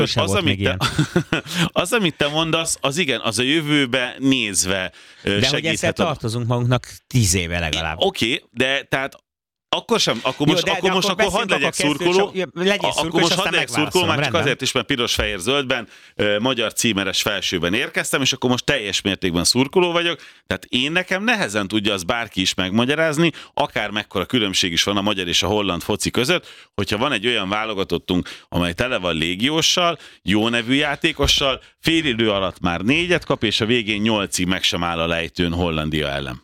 Az, amit te mondasz, az igen, az a jövőbe nézve segíthet. De hogy ezzel tartozunk magunknak 10 éve legalább. Oké, de tehát akkor most hadd legyek szurkoló. Akkor most hadd legyek szurkoló, már csak azért is, mert piros-fehér-zöldben, magyar címeres felsőben érkeztem, és akkor most teljes mértékben szurkoló vagyok. Tehát nekem nehezen tudja az bárki is megmagyarázni, akár mekkora különbség is van a magyar és a holland foci között, hogyha van egy olyan válogatottunk, amely tele van légióssal, jó nevű játékossal, fél idő alatt már 4-et kap, és a végén 8-ig meg sem áll a lejtőn Hollandia ellen.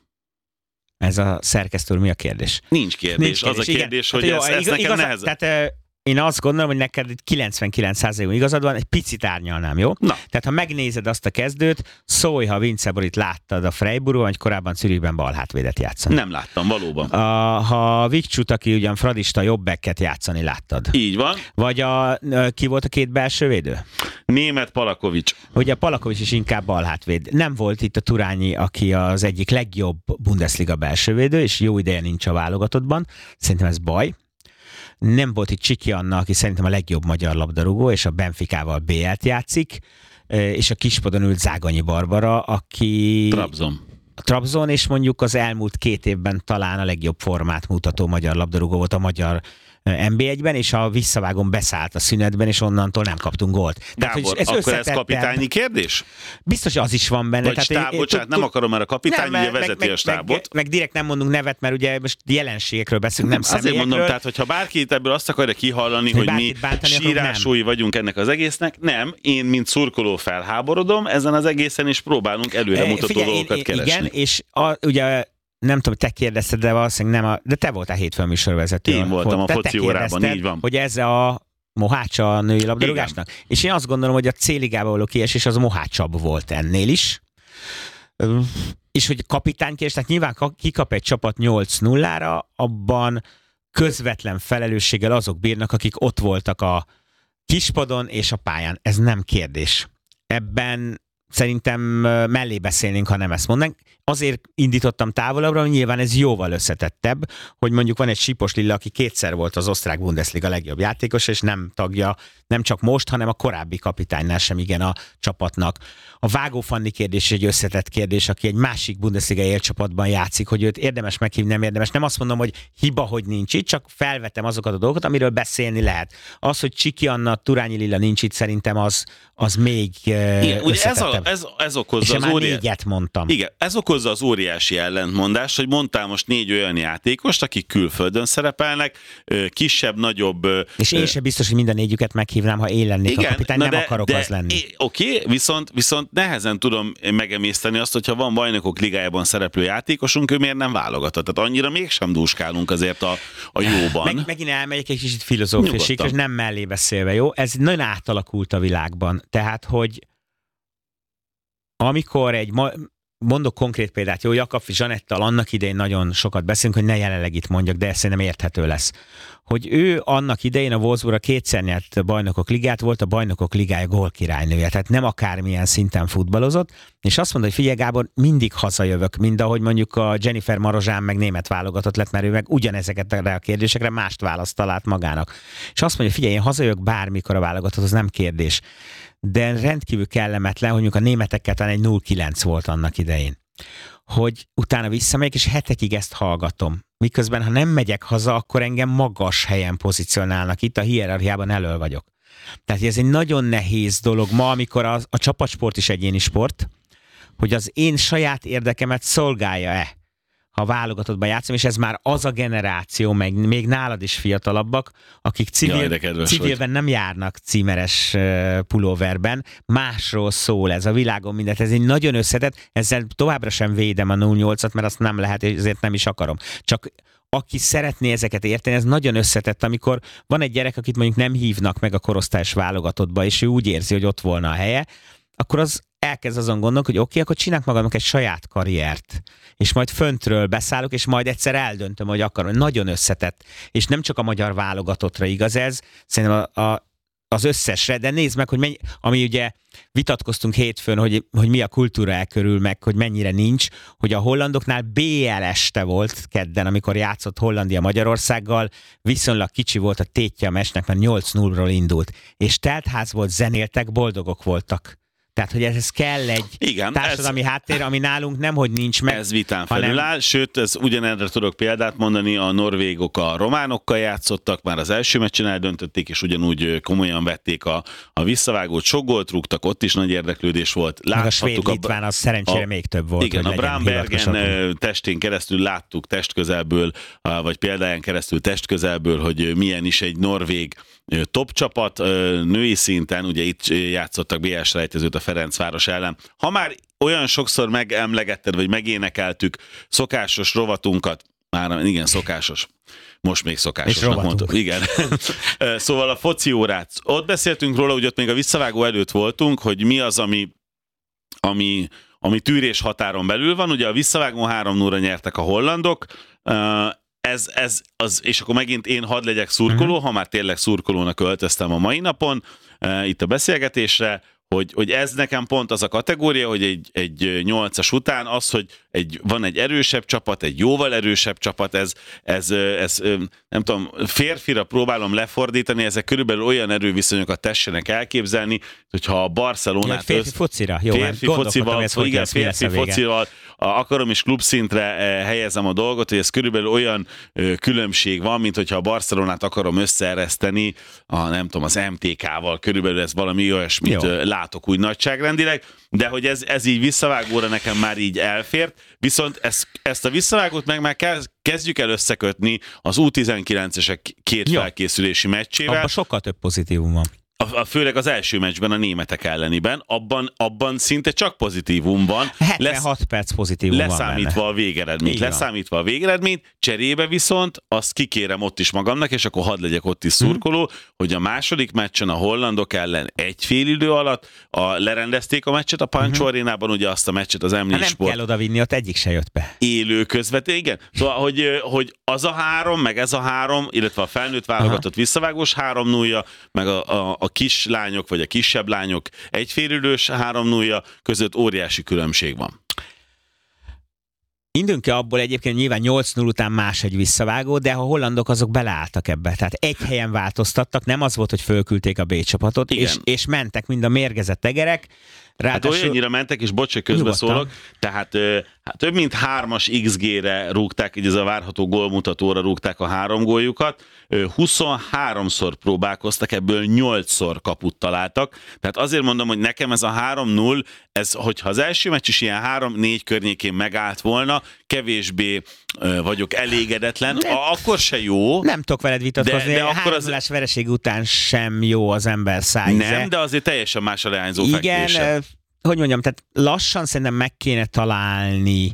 Ez a szerkesztő, mi a kérdés? Nincs kérdés. Az a kérdés, igen. Hogy ez nekem nehezen. Tehát én azt gondolom, hogy neked 99%-on igazad van, egy picit árnyalnám, jó? Na. Tehát ha megnézed azt a kezdőt, szólj, ha Vince Borit láttad a Freiburgban, vagy korábban Zürichben balhátvédet játszani. Nem láttam, valóban. Ha Vikcsut, aki ugyan fradista jobbekket játszani láttad. Így van. Vagy ki volt a két belső védő? Német Palakovics. Ugye a Palakovics is inkább balhátvéd. Nem volt itt a Turányi, aki az egyik legjobb Bundesliga belsővédő, és jó ideje nincs a válogatottban. Szerintem ez baj. Nem volt itt Csiki Anna, aki szerintem a legjobb magyar labdarúgó, és a Benficával BL-t játszik, és a kispadon ült Zágonyi Barbara, aki... Trabzon, és mondjuk az elmúlt 2 évben talán a legjobb formát mutató magyar labdarúgó volt a magyar NB1-ben, és a visszavágón beszállt a szünetben, és onnantól nem kaptunk gólt. Gábor, akkor ez kapitányi kérdés? Biztos, az is van benne. Vagy stáb, bocsánat, nem akarom, mert a kapitány ugye vezeti a stábot. Meg direkt nem mondunk nevet, mert ugye most jelenségekről beszélünk, nem személyekről. Azért mondom, tehát hogyha bárki itt ebből azt akarja kihallani, hogy mi sírásói vagyunk ennek az egésznek, nem, én mint szurkoló felháborodom ezen az egészen, és próbálunk előremutató dolgokat keresni. Igen, és ugye nem tudom, te kérdezted, de valószínűleg de te voltál hétfőn műsorvezető. Én voltam a foci órában, így van. Hogy ez a mohácsa a női labdarúgásnak. Igen. És én azt gondolom, hogy a C-ligába való kiesés az a mohácsabb volt ennél is. És hogy kapitányként, tehát nyilván kikap egy csapat 8-0-ra, abban közvetlen felelősséggel azok bírnak, akik ott voltak a kispadon és a pályán. Ez nem kérdés. Ebben szerintem mellé beszélnénk, ha nem ezt mondanánk. Azért indítottam távolabbra, hogy nyilván ez jóval összetettebb, hogy mondjuk van egy Sipos Lilla, aki 2-szer volt az osztrák Bundesliga legjobb játékos, és nem tagja, nem csak most, hanem a korábbi kapitánynál sem igen a csapatnak. A Vágó Fanni kérdés egy összetett kérdés, aki egy másik Bundesliga élcsapatban játszik, hogy őt érdemes meghívni, nem érdemes. Nem azt mondom, hogy hiba, hogy nincs itt, csak felvetem azokat a dolgokat, amiről beszélni lehet. Az, hogy Csiki Anna, Turányi Lilla nincs itt, szerintem az még összetettebb. Ez okozza és az négyet mondtam. Igen, ez okozza az óriási ellentmondást, hogy mondtál most 4 olyan játékost, akik külföldön szerepelnek, kisebb, nagyobb... És én sem biztos, hogy mind a 4-üket meghívnám, ha én lennék a kapitány, nem akarok az lenni. Oké, viszont nehezen tudom megemészteni azt, hogyha van bajnokok ligájában szereplő játékosunk, ő miért nem válogatott. Tehát annyira mégsem dúskálunk azért a jóban. Megint elmegyek egy kicsit filozófiai, és nem mellé beszélve, jó? Ez nagyon átalakult a világban. Tehát, hogy amikor mondok konkrét példát, jó, Jakab Zsanettal annak idején nagyon sokat beszélünk, hogy ne jelenleg itt mondjak, de szerintem érthető lesz. Hogy ő annak idején a Wolfsburg 2-szer nyert bajnokok ligát, volt a bajnokok ligája gólkirálynője, tehát nem akármilyen szinten futballozott, és azt mondta, hogy figyelj Gábor, mindig hazajövök, mind ahogy mondjuk a Jennifer Marozsán meg német válogatott lett, mert ő meg ugyanezeket a kérdésekre mást választ talált magának. És azt mondja, figyelj, én hazajövök bármikor a válogatott, az nem kérdés. De rendkívül kellemetlen, hogy mondjuk a németekkel talán egy 0-9 volt annak idején. Hogy utána visszamegyek, és hetekig ezt hallgatom. Miközben, ha nem megyek haza, akkor engem magas helyen pozícionálnak. Itt a hierarchiában elől vagyok. Tehát ez egy nagyon nehéz dolog ma, amikor a csapatsport is egyéni sport, hogy az én saját érdekemet szolgálja-e, ha válogatottban játszom, és ez már az a generáció, meg még nálad is fiatalabbak, akik civilben nem járnak címeres pulóverben, másról szól ez a világon mindent. Ez egy nagyon összetett, ezzel továbbra sem védem a 08-at, mert azt nem lehet, és ezért nem is akarom. Csak aki szeretné ezeket érteni, ez nagyon összetett, amikor van egy gyerek, akit mondjuk nem hívnak meg a korosztályos válogatottba, és ő úgy érzi, hogy ott volna a helye, akkor az elkezd azon gondolni, hogy oké, akkor csinálok magamnak egy saját karriert, és majd föntről beszállok, és majd egyszer eldöntöm, hogy akarom. Nagyon összetett, és nem csak a magyar válogatottra igaz ez, szerintem az összesre, de nézd meg, hogy ami ugye vitatkoztunk hétfőn, hogy mi a kultúra körül, meg hogy mennyire nincs, hogy a hollandoknál BL este volt kedden, amikor játszott Hollandia Magyarországgal, viszonylag kicsi volt a tétje a meccsnek, mert 8-0-ról indult, és teltház volt, zenéltek, boldogok voltak. Tehát, hogy ez kell egy társadalmi háttér, ami nálunk nemhogy nincs meg. Ez vitán felüláll, sőt, ez ugyanerre tudok példát mondani, a norvégok a románokkal játszottak, már az első meccsen eldöntötték, és ugyanúgy komolyan vették a visszavágót, sok gólt rúgtak, ott is nagy érdeklődés volt. Meg a svéd-litván az szerencsére még több volt. Igen, a Brandbergen testén keresztül láttuk testközelből, vagy példáján keresztül testközelből, hogy milyen is egy norvég top csapat, női szinten, ugye itt játszottak BL-selejtezőt a Ferencváros ellen. Ha már olyan sokszor megemlegetted, vagy megénekeltük szokásos rovatunkat, már igen, szokásos. Most még szokásosnak mondtuk. Igen. Szóval a foci órát. Ott beszéltünk róla, hogy ott még a visszavágó előtt voltunk, hogy mi az, ami tűrés határon belül van. Ugye a visszavágón 3-0-ra nyertek a hollandok. És akkor megint én hadd legyek szurkoló, ha már tényleg szurkolónak öltöztem a mai napon, itt a beszélgetésre, hogy ez nekem pont az a kategória, hogy egy 8-as után az, hogy van egy erősebb csapat, egy jóval erősebb csapat, ez nem tudom, férfira próbálom lefordítani, ezek körülbelül olyan erőviszonyokat tessenek elképzelni, hogyha a Barcelonát... Férfi focira, jó, férfi focival, akarom is klubszintre helyezem a dolgot, hogy ez körülbelül olyan különbség van, mint hogyha a Barcelonát akarom összeereszteni, nem tudom, az MTK-val, körülbelül ez valami olyasmit látok úgy nagyságrendileg, de hogy ez így visszavágóra nekem már így elfért, viszont ezt a visszavágót meg már kezdjük el összekötni az U19-esek két felkészülési meccsével. Abban sokkal több pozitívum van. Főleg az első meccsben a németek elleniben, abban szinte csak pozitívum van. 76 perc pozitívum leszámítva van benne. Leszámítva a végeredményt, cserébe viszont azt kikérem ott is magamnak, és akkor hadd legyek ott is szurkoló, hogy a második meccsen a hollandok ellen egy fél idő alatt lerendezték a meccset a Pancho Arénában, ugye azt a meccset az M4 Sport. Nem kell odavinni, ott egyik se jött be. Élő közvető, igen. Szóval, hogy az a 3, meg ez a 3, illetve a felnőtt válogatott visszavágós 3-0, meg a kislányok, vagy a kisebb lányok egyfélidős 3-0 között óriási különbség van. Indulunk-e abból egyébként nyilván 8-0 után más egy visszavágó, de a hollandok azok beleálltak ebbe. Tehát egy helyen változtattak, nem az volt, hogy fölküldték a B csapatot, és mentek mind a mérgezett egerek. Ráadásul... Hát olyannyira mentek, és bocs, hogy közbeszólok, tehát több mint 3-as XG-re rúgták, így ez a várható gólmutatóra rúgták a 3 góljukat, 23-szor próbálkoztak, ebből 8-szor kaput találtak, tehát azért mondom, hogy nekem ez a 3-0, hogyha az első meccs is ilyen 3-4 környékén megállt volna, kevésbé vagyok elégedetlen, akkor se jó. Nem tudok veled vitatkozni, de a 3-0-ás vereség után sem jó az ember szájze. Nem, de azért teljesen más a leányzó fekvése. Igen, hogy mondjam, tehát lassan szerintem meg kéne találni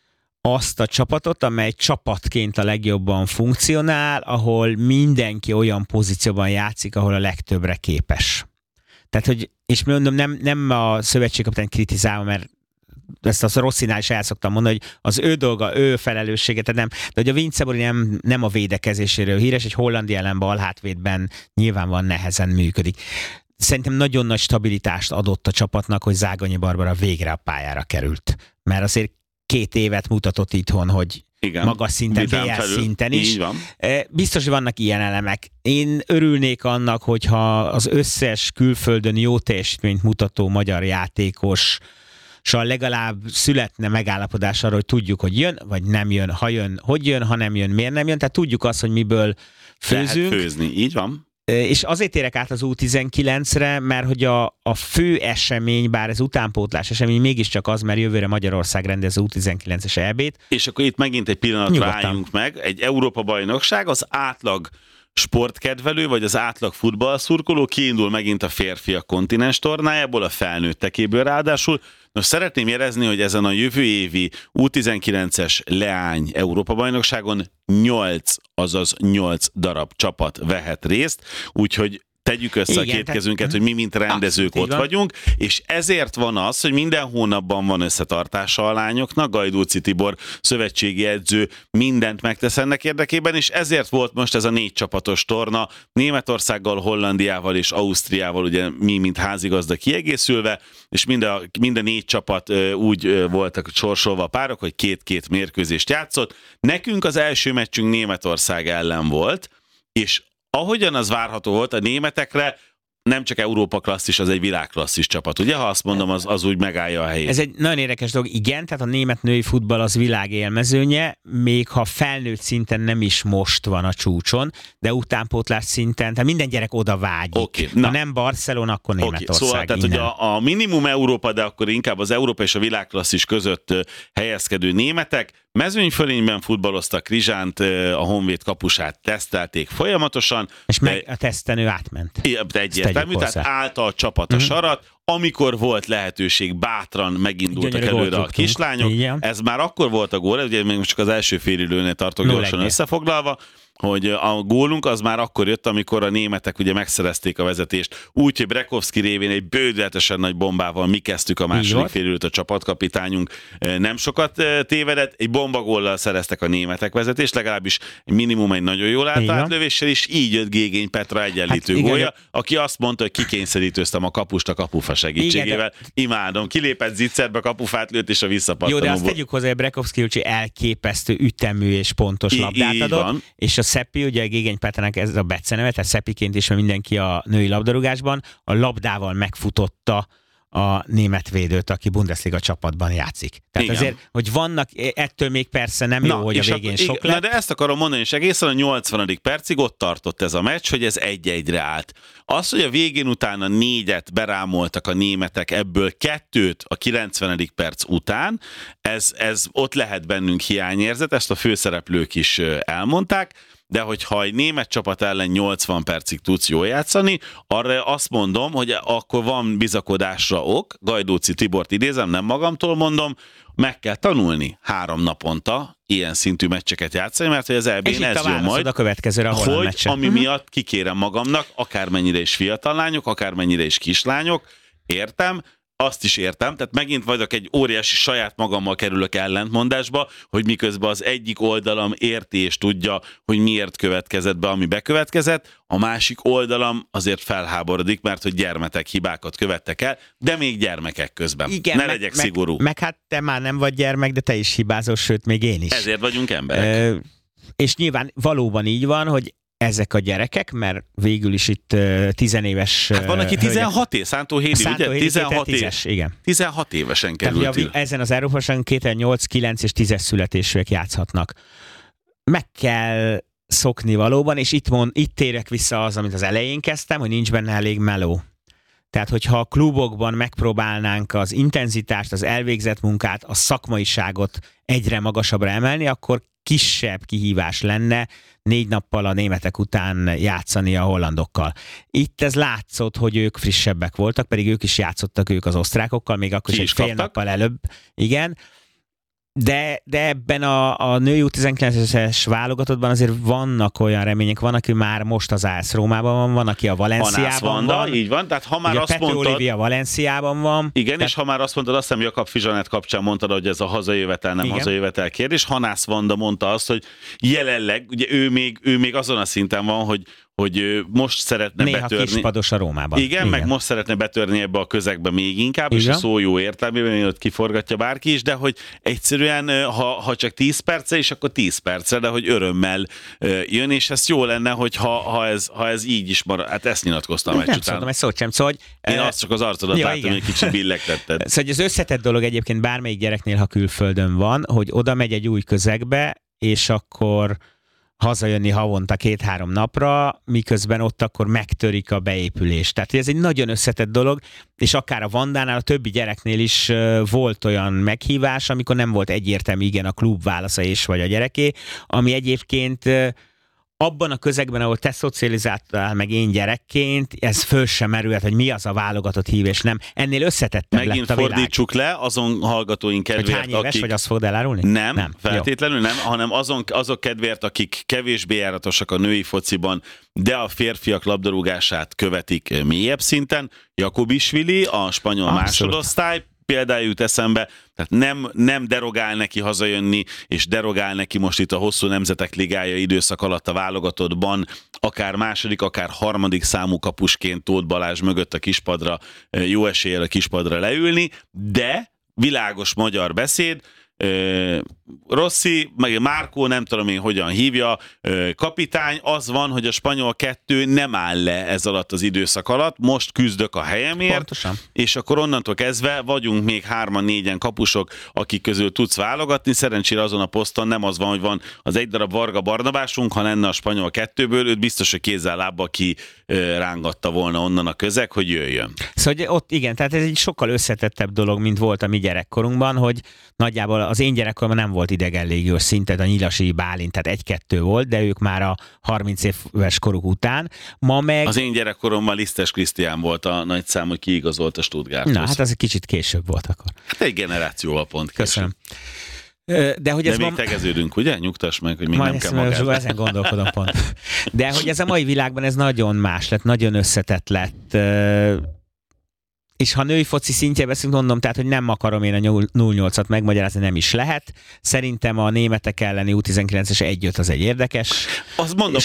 azt a csapatot, amely csapatként a legjobban funkcionál, ahol mindenki olyan pozícióban játszik, ahol a legtöbbre képes. Tehát, hogy, és mondom, nem a szövetségkapitányt kritizálom, mert ezt a Rosszinál is el szoktam mondani, hogy az ő dolga, ő felelőssége, tehát nem, de hogy a Vince Sabori nem a védekezéséről híres, egy Hollandia ellen balhátvédben nyilvánvalóan nehezen működik. Szerintem nagyon nagy stabilitást adott a csapatnak, hogy Zágonyi Barbara végre a pályára került. Mert azért 2 évet mutatott itthon, hogy igen, magas szinten, BL szinten is. Biztos, hogy vannak ilyen elemek. Én örülnék annak, hogyha az összes külföldön jó teljesítményt mutató magyar játékos legalább születne megállapodás arra, hogy tudjuk, hogy jön, vagy nem jön, ha jön, hogy jön, ha nem jön, miért nem jön. Tehát tudjuk azt, hogy miből főzünk. Lehet főzni, így van. És azért érek át az U19-re, mert hogy a fő esemény, bár ez utánpótlás esemény, mégiscsak az, mert jövőre Magyarország rendez az U19-es EB-t. És akkor itt megint egy pillanatra álljunk meg. Egy Európa-bajnokság, az átlag sportkedvelő, vagy az átlag futballszurkoló kiindul megint a férfiak kontinens tornájából, a felnőttekéből ráadásul. Most szeretném jelezni, hogy ezen a jövő évi U19-es leány Európa-bajnokságon 8 darab csapat vehet részt, úgyhogy tegyük össze a két kezünket, hogy mi, mint rendezők ott vagyunk, és ezért van az, hogy minden hónapban van összetartása a lányoknak, Gajdóci Tibor szövetségi edző mindent megtesz ennek érdekében, és ezért volt most ez a 4 csapatos torna, Németországgal, Hollandiával és Ausztriával, ugye mi, mint házigazda kiegészülve, és mind a 4 csapat úgy voltak sorsolva a párok, hogy 2-2 mérkőzést játszott. Nekünk az első meccsünk Németország ellen volt, és ahogyan az várható volt, a németekre nem csak Európa klasszis, az egy világklasszis csapat, ugye? Ha azt mondom, az úgy megállja a helyét. Ez egy nagyon érdekes dolog, igen, tehát a német női futball az világ élmezőnye, még ha felnőtt szinten nem is most van a csúcson, de utánpótlás szinten, tehát minden gyerek oda vágyik. Okay, ha nem Barcelona, akkor Németország. Szóval, tehát ugye a minimum Európa, de akkor inkább az Európa és a világklasszis között helyezkedő németek mezőnyfölényben futballoztak, Rizsánt, a Honvéd kapusát tesztelték folyamatosan. És meg a tesztenő átment. Egyértelmű, tehát állta a csapat a sarat, amikor volt lehetőség, bátran megindultak előre a kislányok. Igen. Ez már akkor volt a gól, ugye még csak az első félidőnél tartok gyorsan összefoglalva, hogy a gólunk az már akkor jött, amikor a németek ugye megszerezték a vezetést, úgyhogy Brekowski révén egy bődületesen nagy bombával mi kezdtük a második félidőt, a csapatkapitányunk nem sokat tévedett, egy bombagóllal szereztek a németek vezetést, legalábbis minimum egy nagyon jól állt átlövéssel, és így jött Gégény Petra egyenlítő gólja, aki azt mondta, hogy kikényszerítőztem a kapust a kapufa segítségével. Imádom, kilépett zicserbe, kapufát lőtt, és a visszapattanóból. Jó, de azt tegyük hozzá, hogy Brekowski elképesztő ütemű és pontos labdát adott, és a Szeppi, ugye Gégény Petrának ez a beceneve, tehát Szeppiként is mindenki a női labdarúgásban, a labdával megfutotta a német védőt, aki Bundesliga csapatban játszik. Tehát azért, hogy vannak, ettől még persze nem jó, hogy a végén sok lett. De ezt akarom mondani, és egészen a 80. percig ott tartott ez a meccs, hogy ez 1-1-re állt. Az, hogy a végén utána 4-et berámoltak a németek, ebből 2-t a 90. perc után, ez ott lehet bennünk hiányérzet, ezt a főszereplők is elmondták, de hogyha egy német csapat ellen 80 percig tudsz jól játszani, arra azt mondom, hogy akkor van bizakodásra ok, Gajdóci Tibort idézem, nem magamtól mondom, meg kell tanulni 3 naponta ilyen szintű meccseket játszani, mert hogy az EB-n ez jön majd, a következőre, hogy ami miatt kikérem magamnak, akármennyire is fiatal lányok, akármennyire is kislányok, értem, azt is értem, tehát megint vagyok egy óriási saját magammal kerülök ellentmondásba, hogy miközben az egyik oldalam érti és tudja, hogy miért következett be, ami bekövetkezett, a másik oldalam azért felháborodik, mert hogy gyermekek hibákat követtek el, de még gyermekek közben. Igen, legyek szigorú. Meg hát te már nem vagy gyermek, de te is hibázol, sőt, még én is. Ezért vagyunk emberek. És nyilván valóban így van, hogy ezek a gyerekek, mert végül is itt 10 éves... Hát van, aki 16 éves, Szántó Hédi, ugye? 16 éves. Igen. 16 évesen került. Ezen az Európa-bajnokságon 2008, 9 és 10-es születésűek játszhatnak. Meg kell szokni valóban, és itt térek vissza az, amit az elején kezdtem, hogy nincs benne elég meló. Tehát, hogyha a klubokban megpróbálnánk az intenzitást, az elvégzett munkát, a szakmaiságot egyre magasabbra emelni, akkor kisebb kihívás lenne 4 nappal a németek után játszani a hollandokkal. Itt ez látszott, hogy ők frissebbek voltak, pedig ők is játszottak ők az osztrákokkal, még akkor is egy fél nappal előbb. Igen. De ebben a női U19-es válogatottban azért vannak olyan remények, van, aki már most az AS Rómában van, aki a Valenciában van. Így van, tehát ha már ugye azt mondtad... Olivia Valenciában van. Igen, tehát... és ha már azt mondtad, azt hiszem Jakab Fizsanet kapcsán mondtad, hogy ez a hazajövetel, nem hazajövetel kérdés. Hanász Vanda mondta azt, hogy jelenleg, ugye ő még azon a szinten van, hogy most szeretne betörni. Kispados a Rómában. Igen, meg most szeretne betörni ebbe a közegbe még inkább, és a szó jó értelmében, hogy ott kiforgatja bárki is, de hogy egyszerűen, ha csak 10 perce, és akkor 10 perce, de hogy örömmel jön, és ez jó lenne, hogy ha ez így is marad. Hát ezt nyilatkoztam a meccs után. Nem szóltam egy szót sem, szóval, hogy... Én azt csak az arcodat láttam, hogy kicsit billegtetted. Szóval ez összetett dolog egyébként bármelyik gyereknél, ha külföldön van, hogy oda megy egy új közegbe, és akkor hazajönni havonta 2-3 napra, miközben ott akkor megtörik a beépülést. Tehát ez egy nagyon összetett dolog, és akár a Vandánál, a többi gyereknél is volt olyan meghívás, amikor nem volt egyértelmű igen a klub válasza és vagy a gyereké, ami egyébként abban a közegben, ahol te szocializáltál meg én gyerekként, ez föl sem merült, hogy mi az a válogatott hívés, nem. Ennél összetettebb lett a világ. Megint fordítsuk le azon hallgatóink kedvéért, hogy hány éves, vagy azt fogod elárulni? Nem, feltétlenül nem, hanem azok kedvéért, akik kevésbé járatosak a női fociban, de a férfiak labdarúgását követik mélyebb szinten. Jakobisvili, a spanyol másodosztály, például jut eszembe, tehát nem derogál neki hazajönni, és derogál neki most itt a hosszú nemzetek ligája időszak alatt a válogatottban, akár második, akár harmadik számú kapusként Tóth Balázs mögött a kispadra, jó eséllyel a kispadra leülni, de világos magyar beszéd, Rossi, meg Márkó, nem tudom én hogyan hívja, kapitány, az van, hogy a spanyol 2 nem áll le ez alatt az időszak alatt, most küzdök a helyemért, pontosan. És akkor onnantól kezdve vagyunk még 3-4 kapusok, akik közül tudsz válogatni, szerencsére azon a poszton nem az van, hogy van az egy darab Varga Barnabásunk, ha lenne a spanyol 2-ből, őt biztos, hogy kézzel-lábbal ki rángatta volna onnan a közeg, hogy jöjjön. Szóval ott igen, tehát ez egy sokkal összetettebb dolog, mint volt a mi gyerekkorunkban, hogy nagyjából az én gyerekkoromban nem volt idegenlégiós szinten, a Nyilasi Bálint, tehát 1-2 volt, de ők már a 30 éves koruk után. Ma meg... Az én gyerekkoromban Lisztes Krisztián volt a nagy szám, hogy kiigazolt a Stuttgarthoz. Na, hát az egy kicsit később volt akkor. Hát egy generációval pont később. Köszönöm. De hogy ez még tegeződünk, ugye? Nyugtass meg, hogy még nem kell magát. Ezen gondolkodom pont. De hogy ez a mai világban ez nagyon más lett, nagyon összetett lett. És ha női foci szintjén veszünk, mondom, tehát, hogy nem akarom én a 0-8-at megmagyarázni, nem is lehet. Szerintem a németek elleni U19-es 1-5 az egy érdekes. Azt mondom,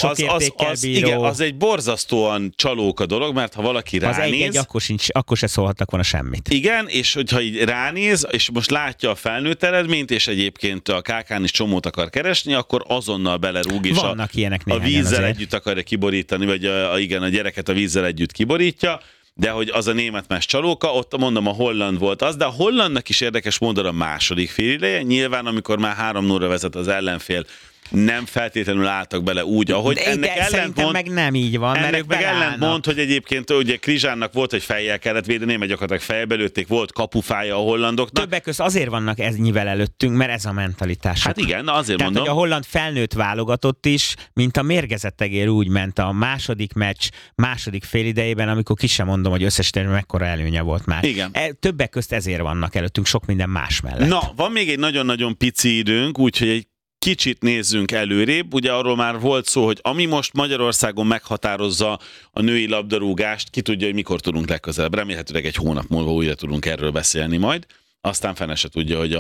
az egy borzasztóan csalóka dolog, mert ha valaki ránéz... Az 1-1 akkor se szólhattak volna semmit. Igen, és hogyha így ránéz, és most látja a felnőtt eredményt, és egyébként a KK-n is csomót akar keresni, akkor azonnal belerúg, és a vízzel együtt akarja kiborítani, vagy a gyereket a vízzel együtt kiborítja. De hogy az a német más csalóka, ott mondom a holland volt az, de a hollandnak is érdekes módon a második félideje, nyilván amikor már 3-0-ra vezet az ellenfél, nem feltétlenül álltak bele úgy, ahogy de ennek ellentmond, meg nem így van, mert ők meg ellentmond, hogy egyébként ugye Krizsánnak volt, hogy fejjel kellett védeni, mert gyakorlatilag fejbe lőtték, volt kapufája a hollandoknak. Többek között azért vannak ennyivel előttünk, mert ez a mentalitás. Hát igen, azért tehát, mondom. Hogy a holland felnőtt válogatott is, mint a mérgezettegér úgy ment a második meccs, második félidejében, amikor ki sem mondom, hogy összesítésben mekkora előnye volt már. Igen. Többek közt ezért vannak előttünk sok minden más mellett. Na, van még egy nagyon-nagyon pici időnk, úgyhogy egy kicsit nézzünk előrébb, ugye arról már volt szó, hogy ami most Magyarországon meghatározza a női labdarúgást, ki tudja, hogy mikor tudunk legközelebb. Remélhetőleg egy hónap múlva újra tudunk erről beszélni majd. Aztán fene se tudja, hogy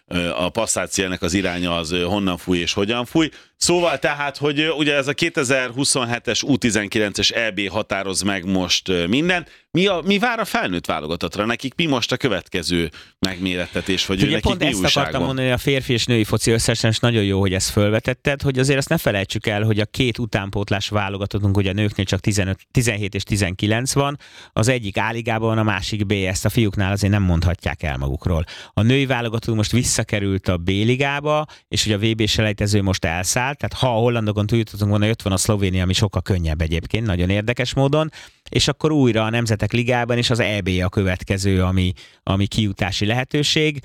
a passzáciának az iránya az honnan fúj és hogyan fúj. Szóval tehát, hogy ugye ez a 2027-es U19-es EB határoz meg most minden. Mi vár a felnőtt válogatatra? Nekik mi most a következő megmérettetés? Vagy ugye nekik pont mi ezt újságban? akartam mondani, hogy a férfi és női foci összesen, és nagyon jó, hogy ezt fölvetetted, hogy azért azt ne felejtsük el, hogy a 2 utánpótlás válogatottunk, hogy a nőknél csak 17 és 19 van, az egyik A-ligában van, a másik B, ezt a fiúknál azért nem mondhatják el magukról. A női válogató most visszakerült a B-ligába, és hogy a VB-selejtező most elszállt, tehát ha a hollandokon túljutottunk volna, ott van a Szlovénia, ami sokkal könnyebb egyébként, nagyon érdekes módon, és akkor újra a Nemzetek Ligában is az EB a következő, ami kijutási lehetőség.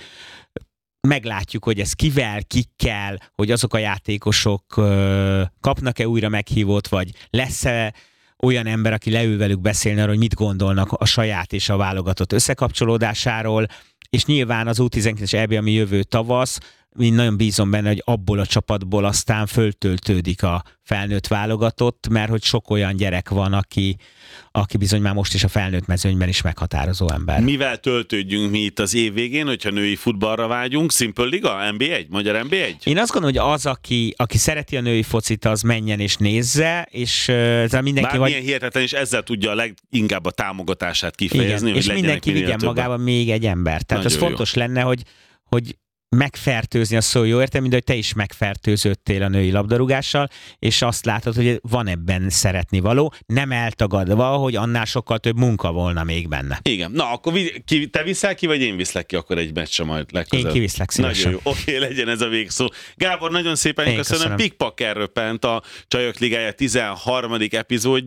Meglátjuk, hogy ez kivel, kikkel, hogy azok a játékosok kapnak-e újra meghívót, vagy lesz-e olyan ember, aki leül velük beszélni arról, hogy mit gondolnak a saját és a válogatott összekapcsolódásáról, és nyilván az U19-es EB, ami jövő tavasz, én nagyon bízom benne, hogy abból a csapatból aztán föltöltődik a felnőtt válogatott, mert hogy sok olyan gyerek van, aki bizony már most is a felnőtt mezőnyben is meghatározó ember. Mivel töltődjünk mi itt az év végén, hogyha női futballra vágyunk? Simple Liga? NB1? Magyar NB1? Én azt gondolom, hogy az, aki szereti a női focit, az menjen és nézze, és mindenki... Bármilyen hihetetlen, és ezzel tudja leginkább a támogatását kifejezni. Igen, és mindenki vigyen magában még egy ember. Tehát nagyon ez fontos lenne, hogy megfertőzni a szó jó értelme, mint hogy te is megfertőződtél a női labdarúgással, és azt látod, hogy van ebben szeretni való, nem eltagadva, hogy annál sokkal több munka volna még benne. Igen. Na, akkor te viszel ki, vagy én viszlek ki akkor egy meccsre majd legközelebb? Én kiviszlek szívesen. Nagyon jó. Oké, legyen ez a végszó. Gábor, nagyon szépen köszönöm. Pikpakker röppent a Csajok Ligája 13. epizódja.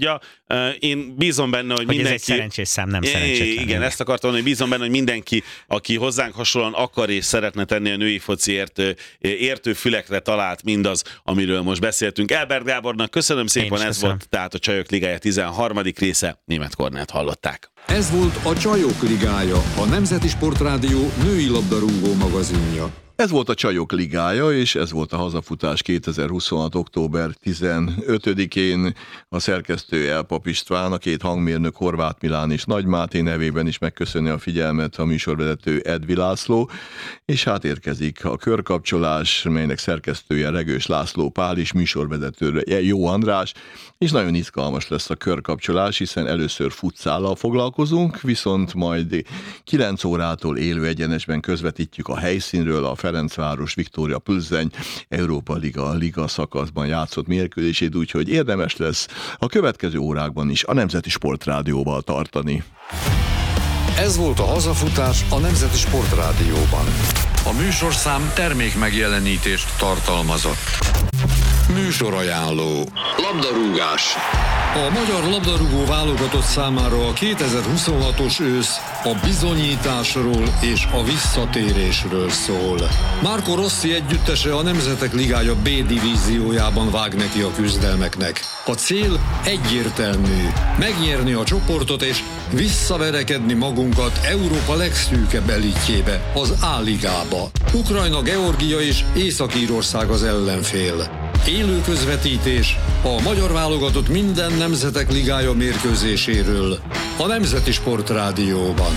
Én bízom benne, hogy mindenki... ez egy szerencsés szám, nem szerencsétlen. Igen, ezt akartam mondani, hogy bízom benne, hogy mindenki, aki hozzánk hasonlóan akar és szeretne tenni a női fociért, értő fülekre talált mindaz, amiről most beszéltünk. Elbert Gábornak köszönöm szépen, ez volt tehát a Csajok Ligája 13. része, Németh Kornélt hallották. Ez volt a Csajok Ligája, a Nemzeti Sportrádió női labdarúgó magazinja. Ez volt a Csajok Ligája, és ez volt a hazafutás 2026. október 15-én. A szerkesztő Elpap István, a két hangmérnök Horváth Milán és Nagy Máté nevében is megköszöni a figyelmet a műsorvezető Edvi László, és hát érkezik a körkapcsolás, melynek szerkesztője Regős László Pál is, műsorvezetője Jó András, és nagyon izgalmas lesz a körkapcsolás, hiszen először futszállal foglalkozunk, viszont majd 9 órától élő egyenesben közvetítjük a helyszínről a Ferencváros Viktória Plzeny Európa Liga szakaszban játszott mérkőzését, úgyhogy érdemes lesz a következő órákban is a Nemzeti Sportrádióval tartani. Ez volt a hazafutás a Nemzeti Sportrádióban. A műsorszám termékmegjelenítést tartalmazott. Műsorajánló. Labdarúgás. A magyar labdarúgó válogatott számára a 2026-os ősz a bizonyításról és a visszatérésről szól. Marco Rossi együttese a Nemzetek Ligája B divíziójában vág neki a küzdelmeknek. A cél egyértelmű: megnyerni a csoportot és visszaverekedni magunkat Európa legszűkebb elitjébe, az A-ligába. Ukrajna, Georgia és Észak-Írország az ellenfél. Élő közvetítés a magyar válogatott minden Nemzetek Ligája mérkőzéséről a Nemzeti Sportrádióban.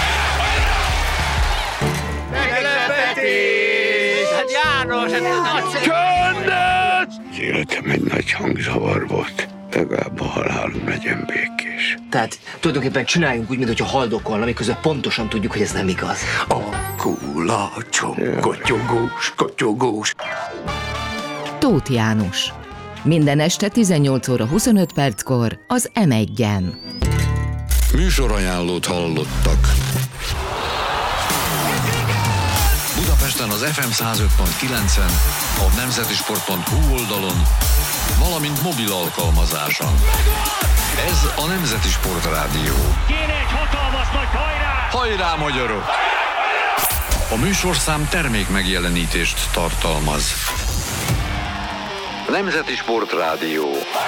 Meglepetés! Hát János, ez nagyszerű! Csöndet! Az életem egy nagy hangzavar volt. Legalább a halálom legyen békés. Tehát tulajdonképpen csináljunk úgy, mintha haldokolna, miközben pontosan tudjuk, hogy ez nem igaz. A kulacsom, kotyogós, kotyogós. Tóth János. Minden este 18 óra 25 perckor az M1-en. Műsorajánlót hallottak. Budapesten az FM 105.9-en, a nemzetisport.hu oldalon, valamint mobil alkalmazáson. Ez a Nemzeti Sportrádió. Kéne egy hatalmas nagy hajrá! Hajrá, magyarok! A műsorszám termékmegjelenítést tartalmaz. Nemzeti Sportrádió.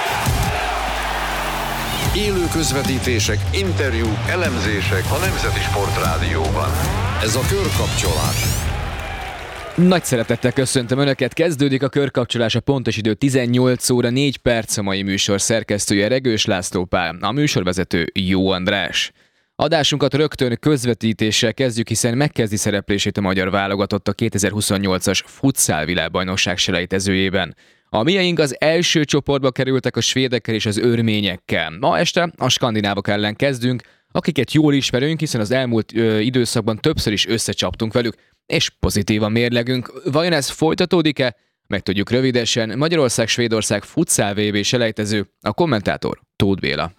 Élő közvetítések, interjúk, elemzések a Nemzeti Sportrádióban. Ez a körkapcsolás. Nagy szeretettel köszöntöm Önöket, kezdődik a körkapcsolás, a pontos idő 18 óra 4 perc, a mai műsor szerkesztője Regős László Pál, a műsorvezető Jó András. Adásunkat rögtön közvetítéssel kezdjük, hiszen megkezdi szereplését a magyar válogatott a 2028-as futsal világbajnokság selejtezőjében. A mieink az első csoportba kerültek a svédekkel és az örményekkel. Ma este a skandinávok ellen kezdünk, akiket jól ismerünk, hiszen az elmúlt időszakban többször is összecsaptunk velük, és pozitívan mérlegünk. Vajon ez folytatódik-e? Megtudjuk rövidesen. Magyarország-Svédország futsal VB selejtező, a kommentátor Tóth Béla.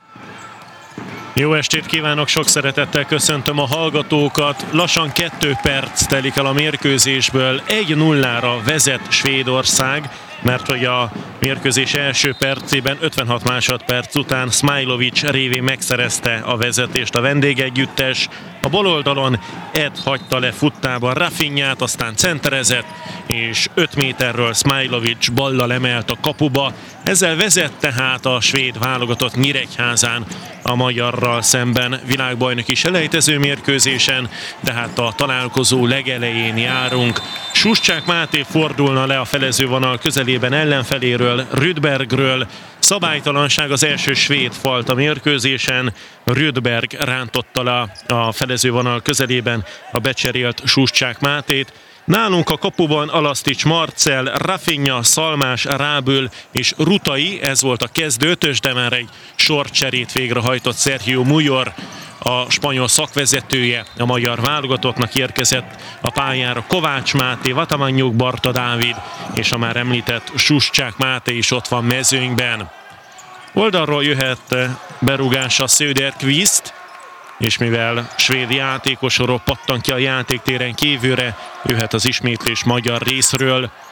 Jó estét kívánok, sok szeretettel köszöntöm a hallgatókat. Lassan 2 perc telik el a mérkőzésből, 1-0-ra vezet Svédország, mert hogy a mérkőzés első percében 56 másodperc után Smailovic révén megszerezte a vezetést a vendégegyüttes. A bal oldalon Ed hagyta le futtában Rafinhát, aztán centerezett, és 5 méterről Smailovic ballal emelt a kapuba. Ezzel vezet tehát a svéd válogatott Nyíregyházán a magyarral szemben világbajnoki selejtező mérkőzésen, de hát a találkozó legelején járunk. Suscsák Máté fordulna le a felezővonal közelében ellenfeléről, Rydbergről. Szabálytalanság, az első svéd falt a mérkőzésen. Rydberg rántotta le a felezővonal közelében a becserélt Suscsák Mátét. Nálunk a kapuban Alasztics Marcell, Rafinha, Szalmás, Rábül és Rutai, ez volt a kezdő ötös, de már egy sorcserét végrehajtott Sergio Mujor, a spanyol szakvezetője a magyar válogatottnak, érkezett a pályára Kovács Máté, Vatamanyjuk Barta Dávid és a már említett Suscsák Máté is ott van mezőnyben. Oldalról jöhet berúgása Söderqvist, és mivel svéd játékosról pattan ki a játéktéren kívülre, jöhet az ismétlés magyar részről.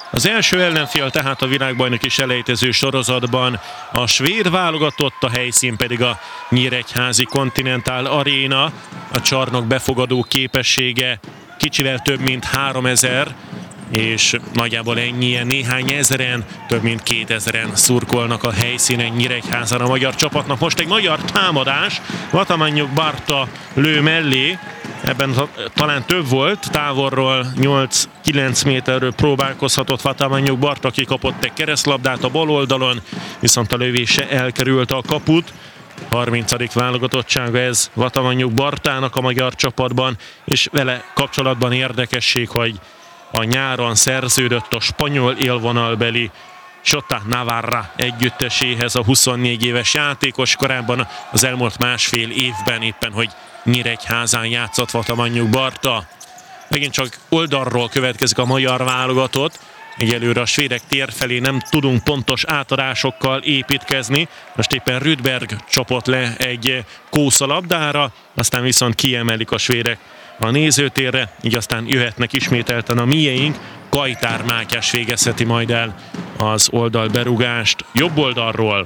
Az első ellenfél tehát a világbajnoki selejtező sorozatban a svéd válogatott, a helyszín pedig a Nyíregyházi Continental Arena. A csarnok befogadó képessége kicsivel több mint 3000, és nagyjából ennyien, néhány ezeren, több mint 2000-en szurkolnak a helyszínen Nyíregyházan a magyar csapatnak. Most egy magyar támadás, Vatamanyok Barta lő mellé, ebben talán több volt, távolról 8-9 méterről próbálkozhatott Vatamanyok Barta, aki kapott egy keresztlabdát a bal oldalon, viszont a lövése elkerült a kaput. 30. válogatottsága ez Vatamanyok Bartának a magyar csapatban, és vele kapcsolatban érdekesség, hogy a nyáron szerződött a spanyol élvonalbeli Xota Navarra együtteséhez a 24 éves játékos. Korábban az elmúlt másfél évben éppen, hogy Nyíregyházán játszott Vatamanyok Barta. Megint csak oldalról következik a magyar válogatott. Egyelőre a svédek tér felé nem tudunk pontos átadásokkal építkezni. Most éppen Rydberg csapott le egy kószalabdára, aztán viszont kiemelik a svédek a nézőtérre, így aztán jöhetnek ismételten a miénk. Kajtár Mátyás végezheti majd el az oldalberúgást jobb oldalról.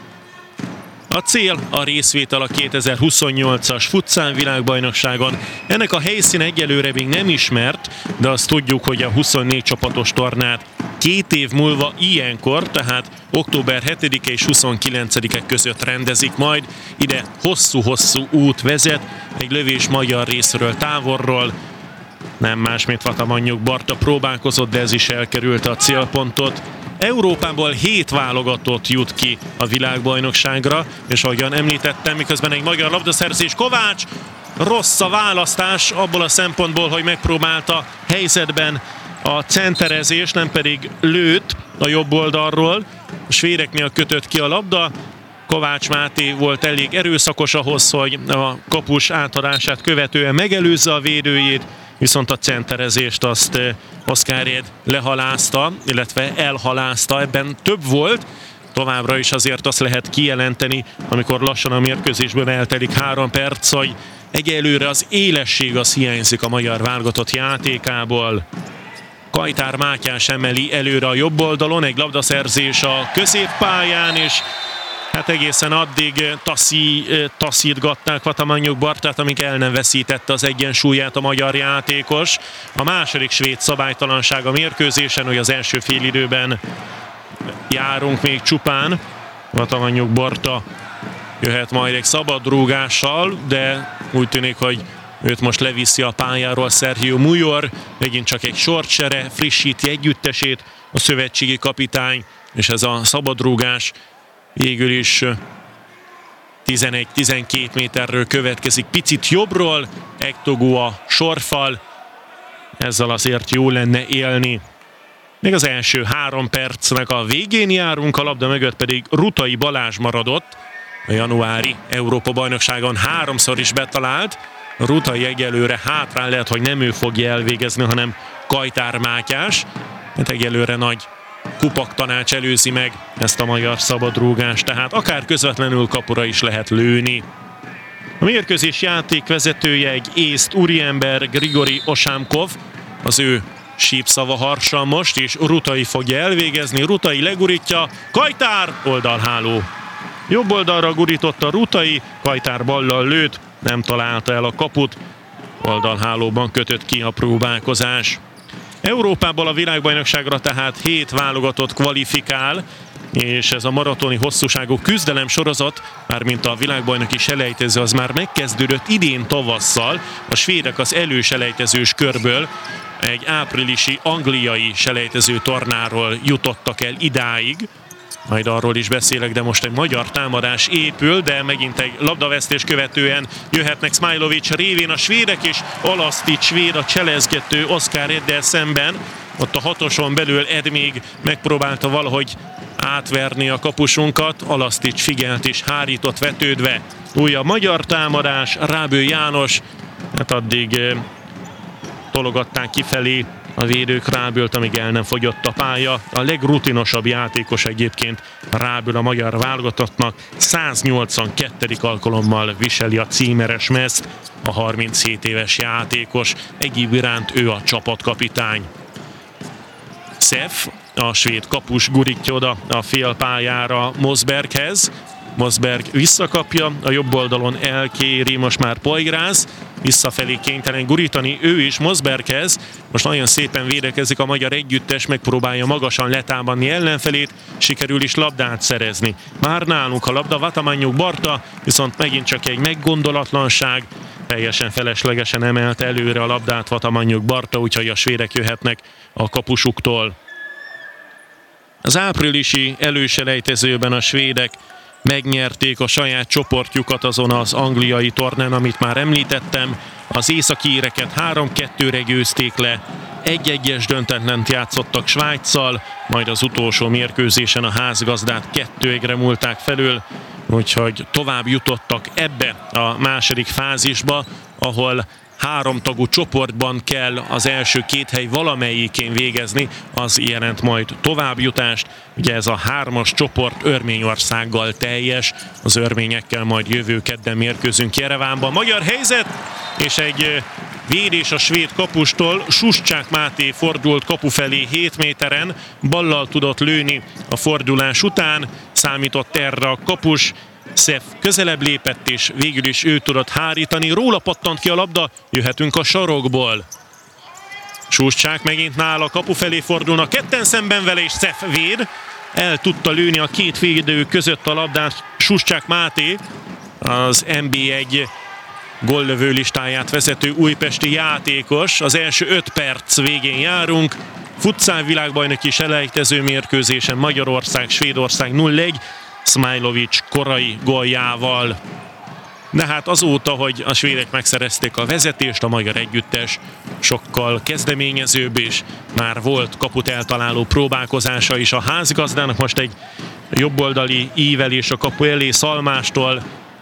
A cél a részvétel a 2028-as futsal világbajnokságon. Ennek a helyszín egyelőre még nem ismert, de azt tudjuk, hogy a 24 csapatos tornát 2 év múlva ilyenkor, tehát október 7-e és 29-e között rendezik majd. Ide hosszú-hosszú út vezet, egy lövés magyar részről távolról. Nem más, mint Vatamanyok Barta próbálkozott, de ez is elkerülte a célpontot. Európából 7 válogatott jut ki a világbajnokságra, és ahogyan említettem, miközben egy magyar labdaszerzés, Kovács, rossz a választás abból a szempontból, hogy megpróbálta helyzetben a centerezés, nem pedig lőtt a jobb oldalról. A svédeknél kötött ki a labda. Kovács Máté volt elég erőszakos ahhoz, hogy a kapus átadását követően megelőzze a védőjét, viszont a centerezést azt Oszkár Ed lehalázta, illetve elhalázta. Ebben több volt. Továbbra is azért azt lehet kijelenteni, amikor lassan a mérkőzésből eltelik 3 perc, hogy egyelőre az élesség az hiányzik a magyar válogatott játékából. Kajtár Mátyás emeli előre a jobb oldalon, egy labdaszerzés a középpályán, és hát egészen addig taszítgatták Vatamanyok Bartát, amíg el nem veszítette az egyensúlyát a magyar játékos. A második svéd szabálytalanság a mérkőzésen, hogy az első félidőben járunk még csupán. Vatamanyok Barta jöhet majd egy szabad rúgással, de úgy tűnik, hogy őt most leviszi a pályáról Sergio Mujor. Megint csak egy sortsere, frissíti együttesét a szövetségi kapitány, és ez a szabadrúgás végül is 11-12 méterről következik. Picit jobbról, Ektogu a sorfal, ezzel azért jó lenne élni. Még az első 3 percnek a végén járunk, a labda mögött pedig Rutai Balázs maradott. A januári Európa-bajnokságon 3-szor is betalált. Rutai egyelőre hátrán, lehet, hogy nem ő fogja elvégezni, hanem Kajtár Mátyás. Hát egyelőre nagy Kupak tanács előzi meg ezt a magyar szabadrúgást, tehát akár közvetlenül kapura is lehet lőni. A mérkőzés játékvezetője egy észt úriember, Grigori Osámkov, az ő sípszava harsan most, és Rutai fogja elvégezni. Rutai legurítja, Kajtár, oldalháló. Jobb oldalra gurította Rutai, Kajtár ballal lőtt, nem találta el a kaput, oldalhálóban kötött ki a próbálkozás. Európából a világbajnokságra tehát 7 válogatott kvalifikál, és ez a maratoni hosszúságú küzdelem sorozat, mármint a világbajnoki selejtező, az már megkezdődött idén tavasszal. A svédek az előselejtezős körből egy áprilisi angliai selejtező tornáról jutottak el idáig. Majd arról is beszélek, de most egy magyar támadás épül, de megint egy labdavesztés követően jöhetnek Smajlovic révén a svédek, és Alasztics véd a cselezgető Oszkár Eddel szemben. Ott a 6-oson belül Ed még megpróbálta valahogy átverni a kapusunkat, Alasztics figyelt és hárított vetődve. Újabb magyar támadás, Rábő János, hát addig tologatták kifelé a védők Rábőlt, amíg el nem fogyott a pálya. A legrutinosabb játékos egyébként Ráből a magyar válogatottnak. 182. alkalommal viseli a címeres mezt a 37 éves játékos. Egyéb iránt ő a csapatkapitány. Szef, a svéd kapus gurítja oda a félpályára Mosberghez. Mosberg visszakapja, a jobb oldalon elkéri most már Poyrász, visszafelé kénytelen gurítani ő is Mosberghez. Most nagyon szépen védekezik a magyar együttes, megpróbálja magasan letámadni ellenfelét, sikerül is labdát szerezni. Már nálunk a labda, Vatamanyuk Barta, viszont megint csak egy meggondolatlanság, teljesen feleslegesen emelte előre a labdát Vatamanyuk Barta, úgyhogy a svédek jöhetnek a kapusuktól. Az áprilisi előselejtezőben a svédek megnyerték a saját csoportjukat azon az angliai tornán, amit már említettem. Az északíreket 3-2-re győzték le, 1-1-es döntetlent játszottak Svájccal, majd az utolsó mérkőzésen a házgazdát 2-1-re múlták felül, úgyhogy tovább jutottak ebbe a második fázisba, ahol 3 tagú csoportban kell az első 2 hely valamelyikén végezni, az jelent majd továbbjutást. Ugye ez a 3-as csoport Örményországgal teljes, az örményekkel majd jövő kedden mérkőzünk Jerevánban. Magyar helyzet, és egy védés a svéd kapustól. Suscsák Máté fordult kapu felé 7 méteren, ballal tudott lőni a fordulás után, számított erre a kapus. Szef közelebb lépett, és végül is ő tudott hárítani. Róla pattant ki a labda, jöhetünk a sarokból. Suscsák megint nála, kapu felé fordulnak, ketten szemben vele, és Szef véd. El tudta lőni a 2 védő között a labdát Suscsák Máté, az NB1 góllövő listáját vezető újpesti játékos. Az első 5 perc végén járunk. Futsal világbajnoki selejtező mérkőzésen Magyarország-Svédország 0-1. Smajlovic korai góljával. De hát azóta, hogy a svédek megszerezték a vezetést, a magyar együttes sokkal kezdeményezőbb, és már volt kaput eltaláló próbálkozása is a házigazdának. Most egy jobboldali ívelés a kapu elé Szalmástól.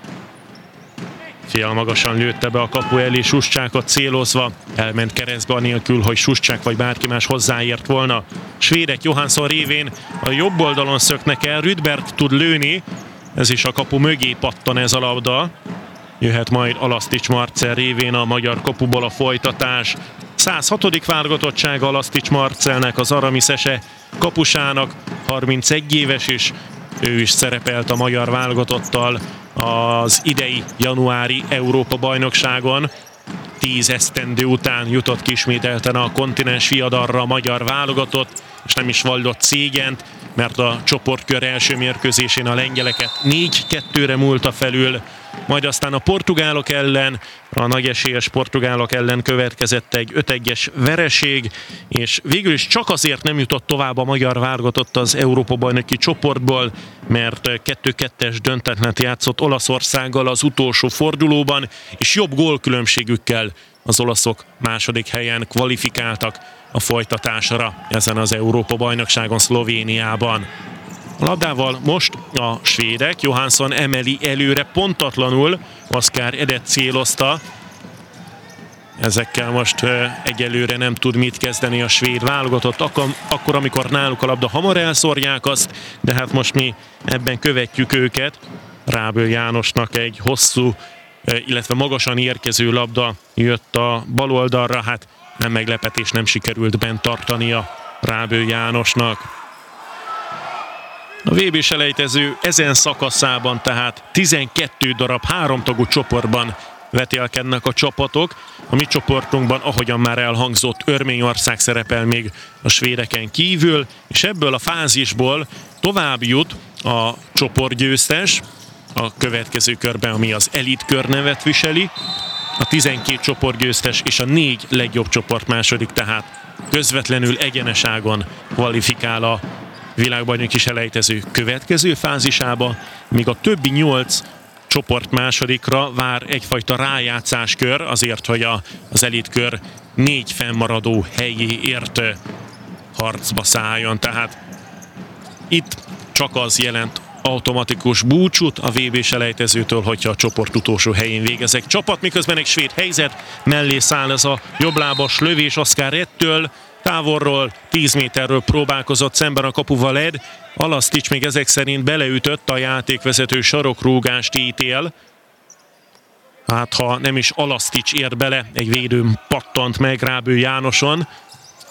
Félmagasan lőtte be a kapu elé Suscsákot célozva, elment keresztbe anélkül, hogy Suscsák vagy bárki más hozzáért volna. Svédek Johansson révén a jobb oldalon szöknek el, Rydberg tud lőni, ez is a kapu mögé pattan ez a labda. Jöhet majd Alasztics Marcell révén a magyar kapuból a folytatás. 106. válogatottsága Alasztics Marcellnek, az aramiszese kapusának, 31 éves, és ő is szerepelt a magyar válogatottal az idei januári Európa-bajnokságon. 10 esztendő után jutott ki ismételten a kontinens viadalra a magyar válogatott, és nem is vallott szégyent, mert a csoportkör első mérkőzésén a lengyeleket 4-2-re múlta felül, majd aztán a portugálok ellen, a nagy esélyes portugálok ellen következett egy 5-1-es vereség, és végül is csak azért nem jutott tovább a magyar válogatott az Európa-bajnoki csoportból, mert 2-2-es döntetlent játszott Olaszországgal az utolsó fordulóban, és jobb gólkülönbségükkel az olaszok második helyen kvalifikáltak a folytatásra ezen az Európa-bajnokságon Szlovéniában. A labdával most a svédek, Johansson emeli előre pontatlanul, Oskar Edet célozta. Ezekkel most egyelőre nem tud mit kezdeni a svéd válogatott, akkor amikor náluk a labda, hamar elszórják azt, de hát most mi ebben követjük őket. Rábő Jánosnak egy hosszú, illetve magasan érkező labda jött a bal oldalra, hát nem meglepetés, nem sikerült bent tartania Rábő Jánosnak. A VB-selejtező ezen szakaszában tehát 12 darab 3 tagú csoportban vetélkednek a csapatok. A mi csoportunkban, ahogyan már elhangzott, Örményország szerepel még a svédeken kívül, és ebből a fázisból tovább jut a csoportgyőztes a következő körben, ami az Elite kör nevet viseli. A 12 csoportgyőztes és a 4 legjobb csoport második, tehát közvetlenül egyeneságon kvalifikál a világbajnoki selejtező következő fázisába, míg a többi 8 csoport másodikra vár egyfajta rájátszáskör, azért, hogy az elitkör 4 fennmaradó helyéért harcba szálljon. Tehát itt csak az jelent automatikus búcsút a VB-selejtezőtől, hogyha a csoport utolsó helyén végezek csapat, miközben egy svéd helyzet, mellé száll ez a jobblábas lövés Oskar Edtől, távolról, 10 méterről próbálkozott szemben a kapuval Ed. Alasztics még ezek szerint beleütött, a játékvezető sarokrúgást ítél. Hát ha nem is Alasztics ért bele, egy védőm pattant meg Rábő Jánoson.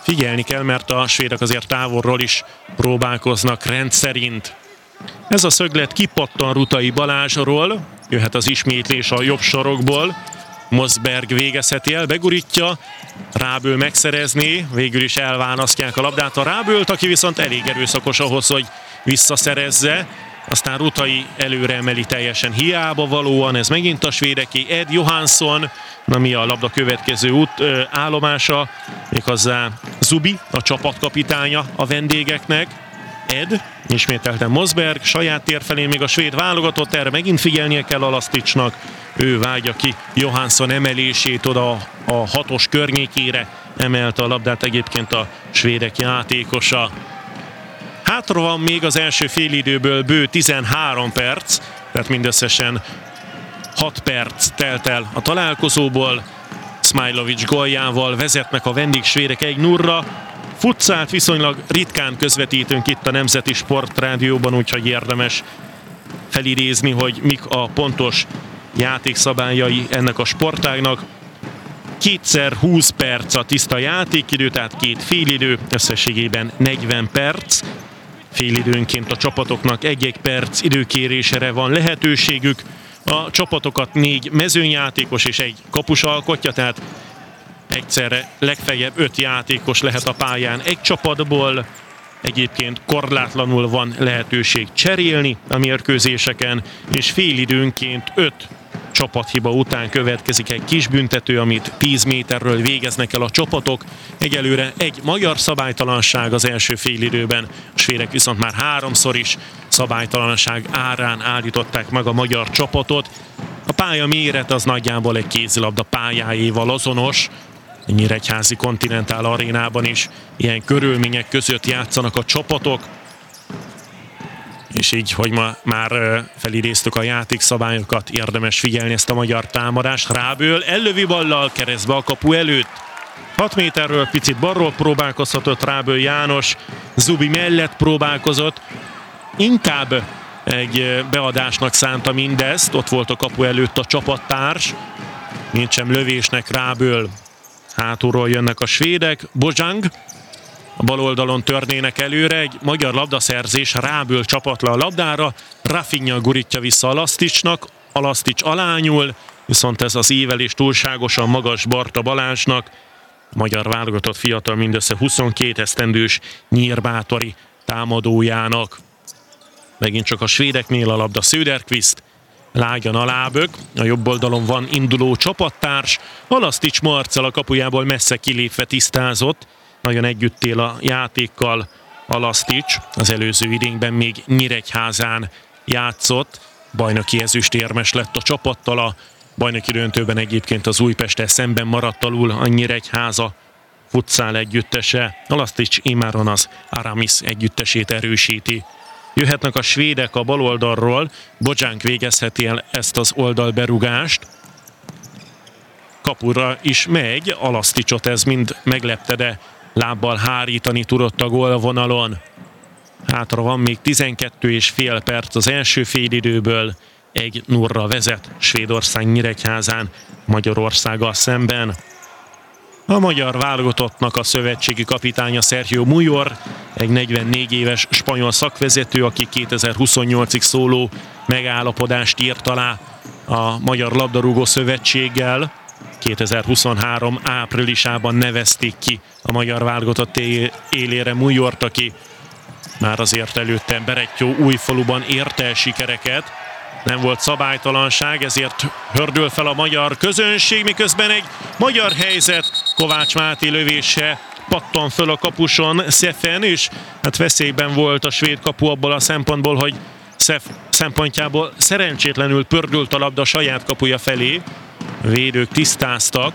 figyelni kell, mert a svédek azért távolról is próbálkoznak rendszerint. Ez a szöglet kipattan Rutai Balázsról, jöhet az ismétlés a jobb sarokból. Mosberg végezheti el, begurítja, Ráböl megszerezné, végül is elválasztják a labdát a Rábölt, aki viszont elég erőszakos ahhoz, hogy visszaszerezze. Aztán Rutai előre emeli teljesen hiába valóan, ez megint a svédeké. Ed Johansson, ami a labda következő állomása, méghozzá Zubi, a csapatkapitánya a vendégeknek. Ed, ismételten Mosberg, saját tér felé még a svéd válogatott, erre megint figyelnie kell Alaszticsnak. Ő vágja ki Johansson emelését oda a 6-os környékére, emelte a labdát egyébként a svédek játékosa. Hátra van még az első félidőből bő 13 perc, tehát mindösszesen 6 perc telt el a találkozóból. Smajlovic góljával vezetnek a vendégsvédek 1-0-ra. Futszált viszonylag ritkán közvetítünk itt a Nemzeti Sportrádióban, úgyhogy érdemes felidézni, hogy mik a pontos játékszabályai ennek a sportágnak. 2x20 perc a tiszta játékidő, tehát 2 félidő, összességében 40 perc. Félidőnként a csapatoknak 1-1 perc időkérésére van lehetőségük. A csapatokat 4 mezőnyjátékos és 1 kapus alkotja, tehát egyszerre legfeljebb 5 játékos lehet a pályán egy csapatból. Egyébként korlátlanul van lehetőség cserélni a mérkőzéseken, és félidőnként 5 csapathiba után következik egy kis büntető, amit 10 méterről végeznek el a csapatok. Egyelőre egy magyar szabálytalanság az első félidőben, a svédek viszont már 3-szor is szabálytalanság árán állították meg a magyar csapatot. A pálya méret az nagyjából egy kézilabda pályájéval azonos. A Nyíregyházi Continental Arénában is ilyen körülmények között játszanak a csapatok. És így, hogy ma már felidéztük a játékszabályokat, érdemes figyelni ezt a magyar támadást. Ráböl ellövi ballal keresztbe a kapu előtt. 6 méterről picit balról próbálkozhatott Ráböl János, Zubi mellett próbálkozott. Inkább egy beadásnak szánta mindezt, ott volt a kapu előtt a csapattárs. Nincsem lövésnek Ráböl. Hátulról jönnek a svédek, Bozsang. A bal oldalon törnének előre, egy magyar labdaszerzés, Ráböl csapat le a labdára, Rafinha gurítja vissza Alaszticsnak, Alasztics alányul, viszont ez az ívelés túlságosan magas Barta Balázsnak. A magyar válogatott fiatal mindössze 22 esztendős Nyírbátori támadójának. Megint csak a svédeknél a labda Söderqvist, lágyan alábög, a jobb oldalon van induló csapattárs, Alasztics Marcell a kapujából messze kilépve tisztázott, nagyon együtt él a játékkal Alasztics, az előző idényben még Nyíregyházán játszott, bajnoki ezüstérmes lett a csapattal, a bajnoki döntőben egyébként az Újpesttel szemben maradt alul a Nyíregyháza futszál együttese, Alasztics imáron az Aramis együttesét erősíti. Jöhetnek a svédek a bal oldalról, Bozsánk végezheti el ezt az oldalberúgást. Kapura is megy, Alaszticsot ez mind meglepte, de lábbal hárítani tudott a gólvonalon. Hátra van még 12,5 perc az első félidőből, 1-0-ra vezet Svédország Nyíregyházán Magyarországgal szemben. A magyar válogatottnak a szövetségi kapitánya Sergio Mujor, egy 44 éves spanyol szakvezető, aki 2028-ig szóló megállapodást írt alá a Magyar Labdarúgó Szövetséggel. 2023 áprilisában nevezték ki a magyar válogatott élére Mujort, aki már azért előtte Berettyó Újfaluban érte el sikereket. Nem volt szabálytalanság, ezért hördül fel a magyar közönség, miközben egy magyar helyzet, Kovács Máté lövése pattan föl a kapuson Szefen, és hát veszélyben volt a svéd kapu abból a szempontból, hogy Szef szempontjából szerencsétlenül pördült a labda saját kapuja felé. A védők tisztáztak.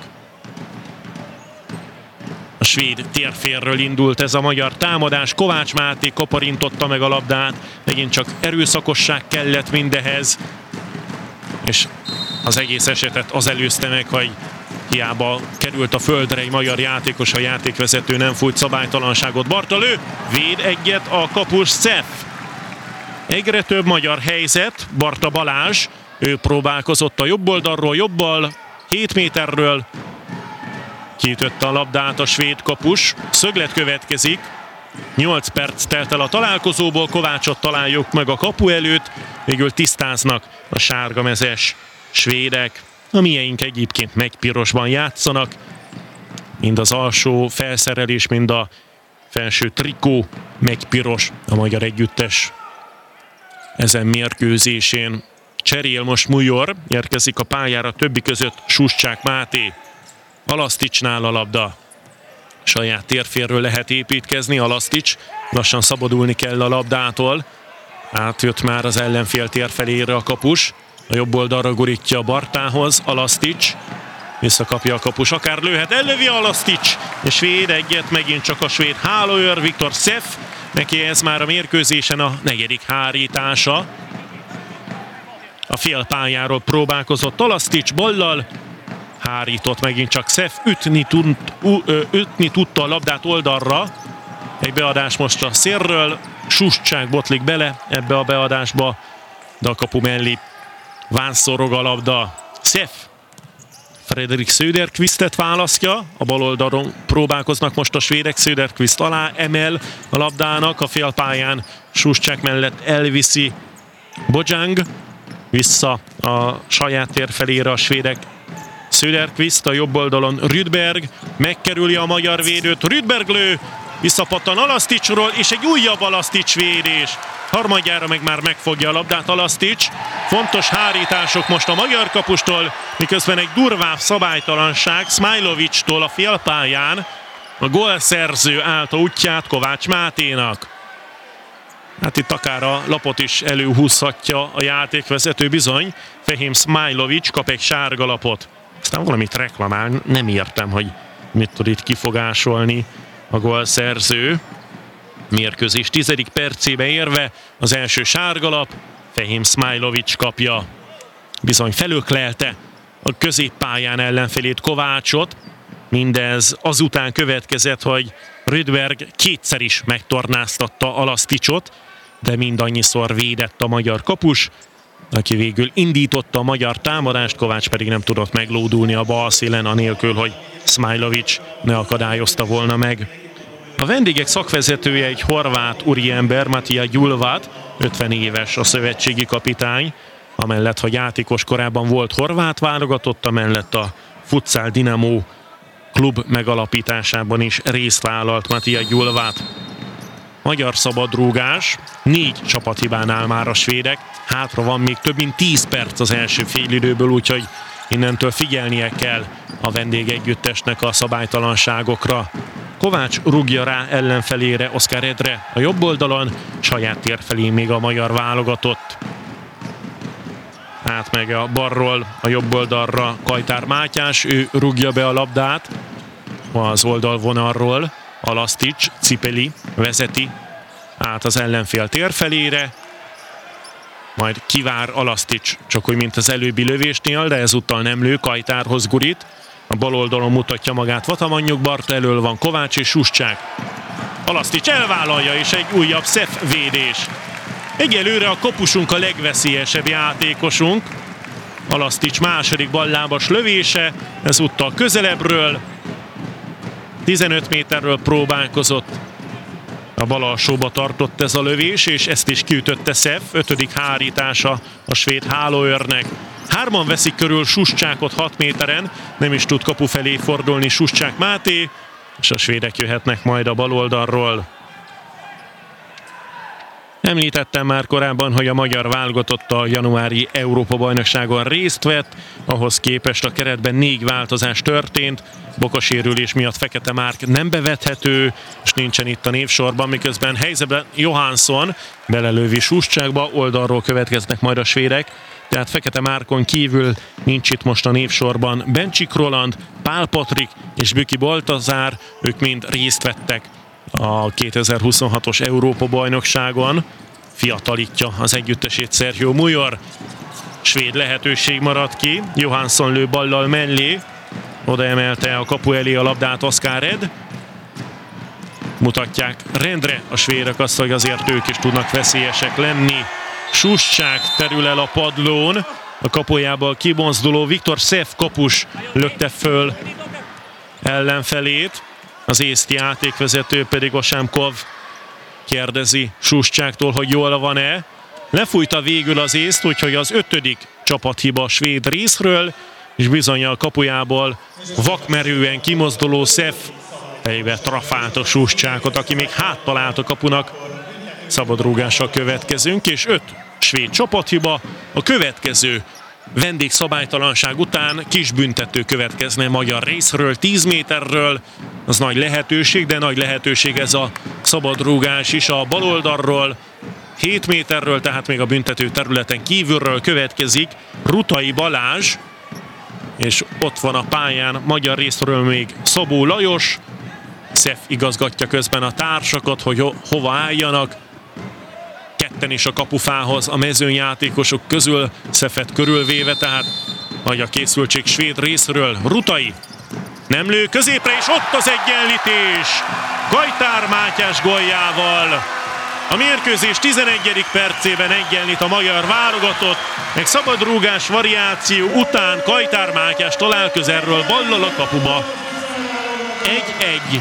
A svéd térférről indult ez a magyar támadás. Kovács Máté kaparintotta meg a labdát. Megint csak erőszakosság kellett mindehez. És az egész esetet az előzte meg, hogy hiába került a földre egy magyar játékos, a játékvezető nem fújt szabálytalanságot. Barta lő, véd egyet a kapus Szef. Egyre több magyar helyzet, Barta Balázs, ő próbálkozott a jobb oldalról, jobbal, 7 méterről. Kiütötte a labdát a svéd kapus. Szöglet következik. 8 perc telt el a találkozóból, Kovácsot találjuk meg a kapu előtt. Végül tisztáznak a sárgamezes svédek. A mieink egyébként megpirosban játszanak. Mind az alsó felszerelés, mind a felső trikó megpiros a magyar együttes ezen mérkőzésén. Cserél most Mujor, érkezik a pályára többi között Suschák Máté. Alaszticsnál a labda. Saját térférről lehet építkezni, Alasztics lassan szabadulni kell a labdától. Átjött már az ellenfél térfelére a kapus. A jobb oldalra gurítja Bartához, Alasztics. Visszakapja a kapus, akár lőhet, ellövi Alasztics, és véd egyet, megint csak a svéd hálóőr, Viktor Szef. Neki ez már a mérkőzésen a 4. hárítása. A félpályáról próbálkozott Alasztics ballal, hárított megint csak Szef, ütni tudta a labdát oldalra. Egy beadás most a szélről, Suschák botlik bele ebbe a beadásba, de a kapu mellé vánszorog a labda. Szef Fredrik Söderqvistet választja, a bal oldalon próbálkoznak most a svédek, Söderqvist alá emel a labdának, a félpályán Suschák mellett elviszi Bojang, vissza a saját tér felére a svédek. Söderqvist a jobb oldalon, Rydberg megkerüli a magyar védőt, Rydberg lő, visszapattan Alaszticsról, és egy újabb Alasztics védés. Harmadjára meg már megfogja a labdát Alasztics. Fontos hárítások most a magyar kapustól, miközben egy durvább szabálytalanság Smajlovicstól a félpályán. A gólszerző állta útját Kovács Máténak. Hát itt akár a lapot is előhúzhatja a játékvezető bizony. Fehim Smajlovic kap egy sárga lapot. Aztán valamit reklamál, nem értem, hogy mit tud itt kifogásolni a gólszerző. Mérkőzés 10. percébe érve az első sárgalap, Fehim Smajlovic kapja. Bizony felöklelte a középpályán ellenfelét, Kovácsot. Mindez azután következett, hogy Rydberg kétszer is megtornáztatta Alaszticsot, de mindannyiszor védett a magyar kapus, aki végül indította a magyar támadást, Kovács pedig nem tudott meglódulni a bal szélen, anélkül, hogy Smajlovic ne akadályozta volna meg. A vendégek szakvezetője egy horvát úriember, Matija Gyulvát, 50 éves a szövetségi kapitány, amellett, hogy játékos korában volt horvát válogatott, amellett a Futsal Dinamo klub megalapításában is részt vállalt Matija Gyulvát. Magyar szabadrúgás, 4 csapathibánál már a svédek, hátra van még több mint 10 perc az első félidőből, úgyhogy innentől figyelnie kell a vendégegyüttesnek a szabálytalanságokra. Kovács rúgja rá ellenfelére, Oskar Edre a jobb oldalon, saját tér felé még a magyar válogatott. Átmegy a balról a jobb oldalra Kajtár Mátyás, ő rúgja be a labdát az oldalvonalról. Alasztics, Cipeli vezeti át az ellenfél tér felére, majd kivár Alasztics, csak úgy, mint az előbbi lövésnél, de ezúttal nem lő, Kajtárhoz gurít. A bal oldalon mutatja magát Vatamanyjuk Barta, elől van Kovács és Suschák. Alasztics elvállalja, és egy újabb Szef védés. Egyelőre a kapusunk a legveszélyesebb játékosunk. Alasztics második ballábas lövése, ezúttal közelebbről. 15 méterről próbálkozott. A bal alsóba tartott ez a lövés, és ezt is kiütötte Szef, 5. hárítása a svéd hálóőrnek. 3-an veszik körül Suschákot 6 méteren, nem is tud kapu felé fordulni Suschák Máté, és a svédek jöhetnek majd a bal oldalról. Említettem már korábban, hogy a magyar válogatott a januári Európa-bajnokságon részt vett, ahhoz képest a keretben 4 változás történt. Bokasérülés miatt Fekete Márk nem bevethető, és nincsen itt a névsorban, miközben helyzetben Johansson belelövi Suschákba, oldalról következnek majd a svédek, tehát Fekete Márkon kívül nincs itt most a névsorban Bencsik Roland, Pál Patrik és Büki Baltazár, ők mind részt vettek a 2026-os Európa-bajnokságon. Fiatalítja az együttesét Sergio Mujor. Svéd lehetőség maradt ki, Johansson lő ballal mellé, oda emelte a kapu elé a labdát Oskar Ed. Mutatják rendre a svédek azt, hogy azért ők is tudnak veszélyesek lenni. Suschák terül el a padlón, a kapujából kimozduló Viktor Szef kapus lökte föl ellenfelét. Az észt játékvezető pedig Osámkov kérdezi Suscsáktól, hogy jól van-e. Lefújta végül az észt, úgyhogy az 5. csapathiba a svéd részről, és bizony a kapujából vakmerően kimozduló Szef fejbe trafált a Suscsákot, aki még háttal állt a kapunak. Szabadrúgással következünk, és 5 svéd csapathiba. A következő vendégszabálytalanság után kis büntető következne magyar részről, 10 méterről. Az nagy lehetőség, de nagy lehetőség ez a szabadrúgás is a baloldalról. 7 méterről, tehát még a büntető területen kívülről következik Rutai Balázs, és ott van a pályán magyar részről még Szabó Lajos. Szef igazgatja közben a társakat, hogy hova álljanak. Ketten is a kapufához a mezőnyjátékosok közül, Szefet körülvéve, tehát nagy a készültség svéd részről. Rutai nem lő középre, és ott az egyenlítés Kajtár Mátyás góljával. A mérkőzés 11. percében egyenlít a magyar válogatott, meg szabadrúgás variáció után Kajtár Mátyás talál közelről ballal a kapuba. 1-1.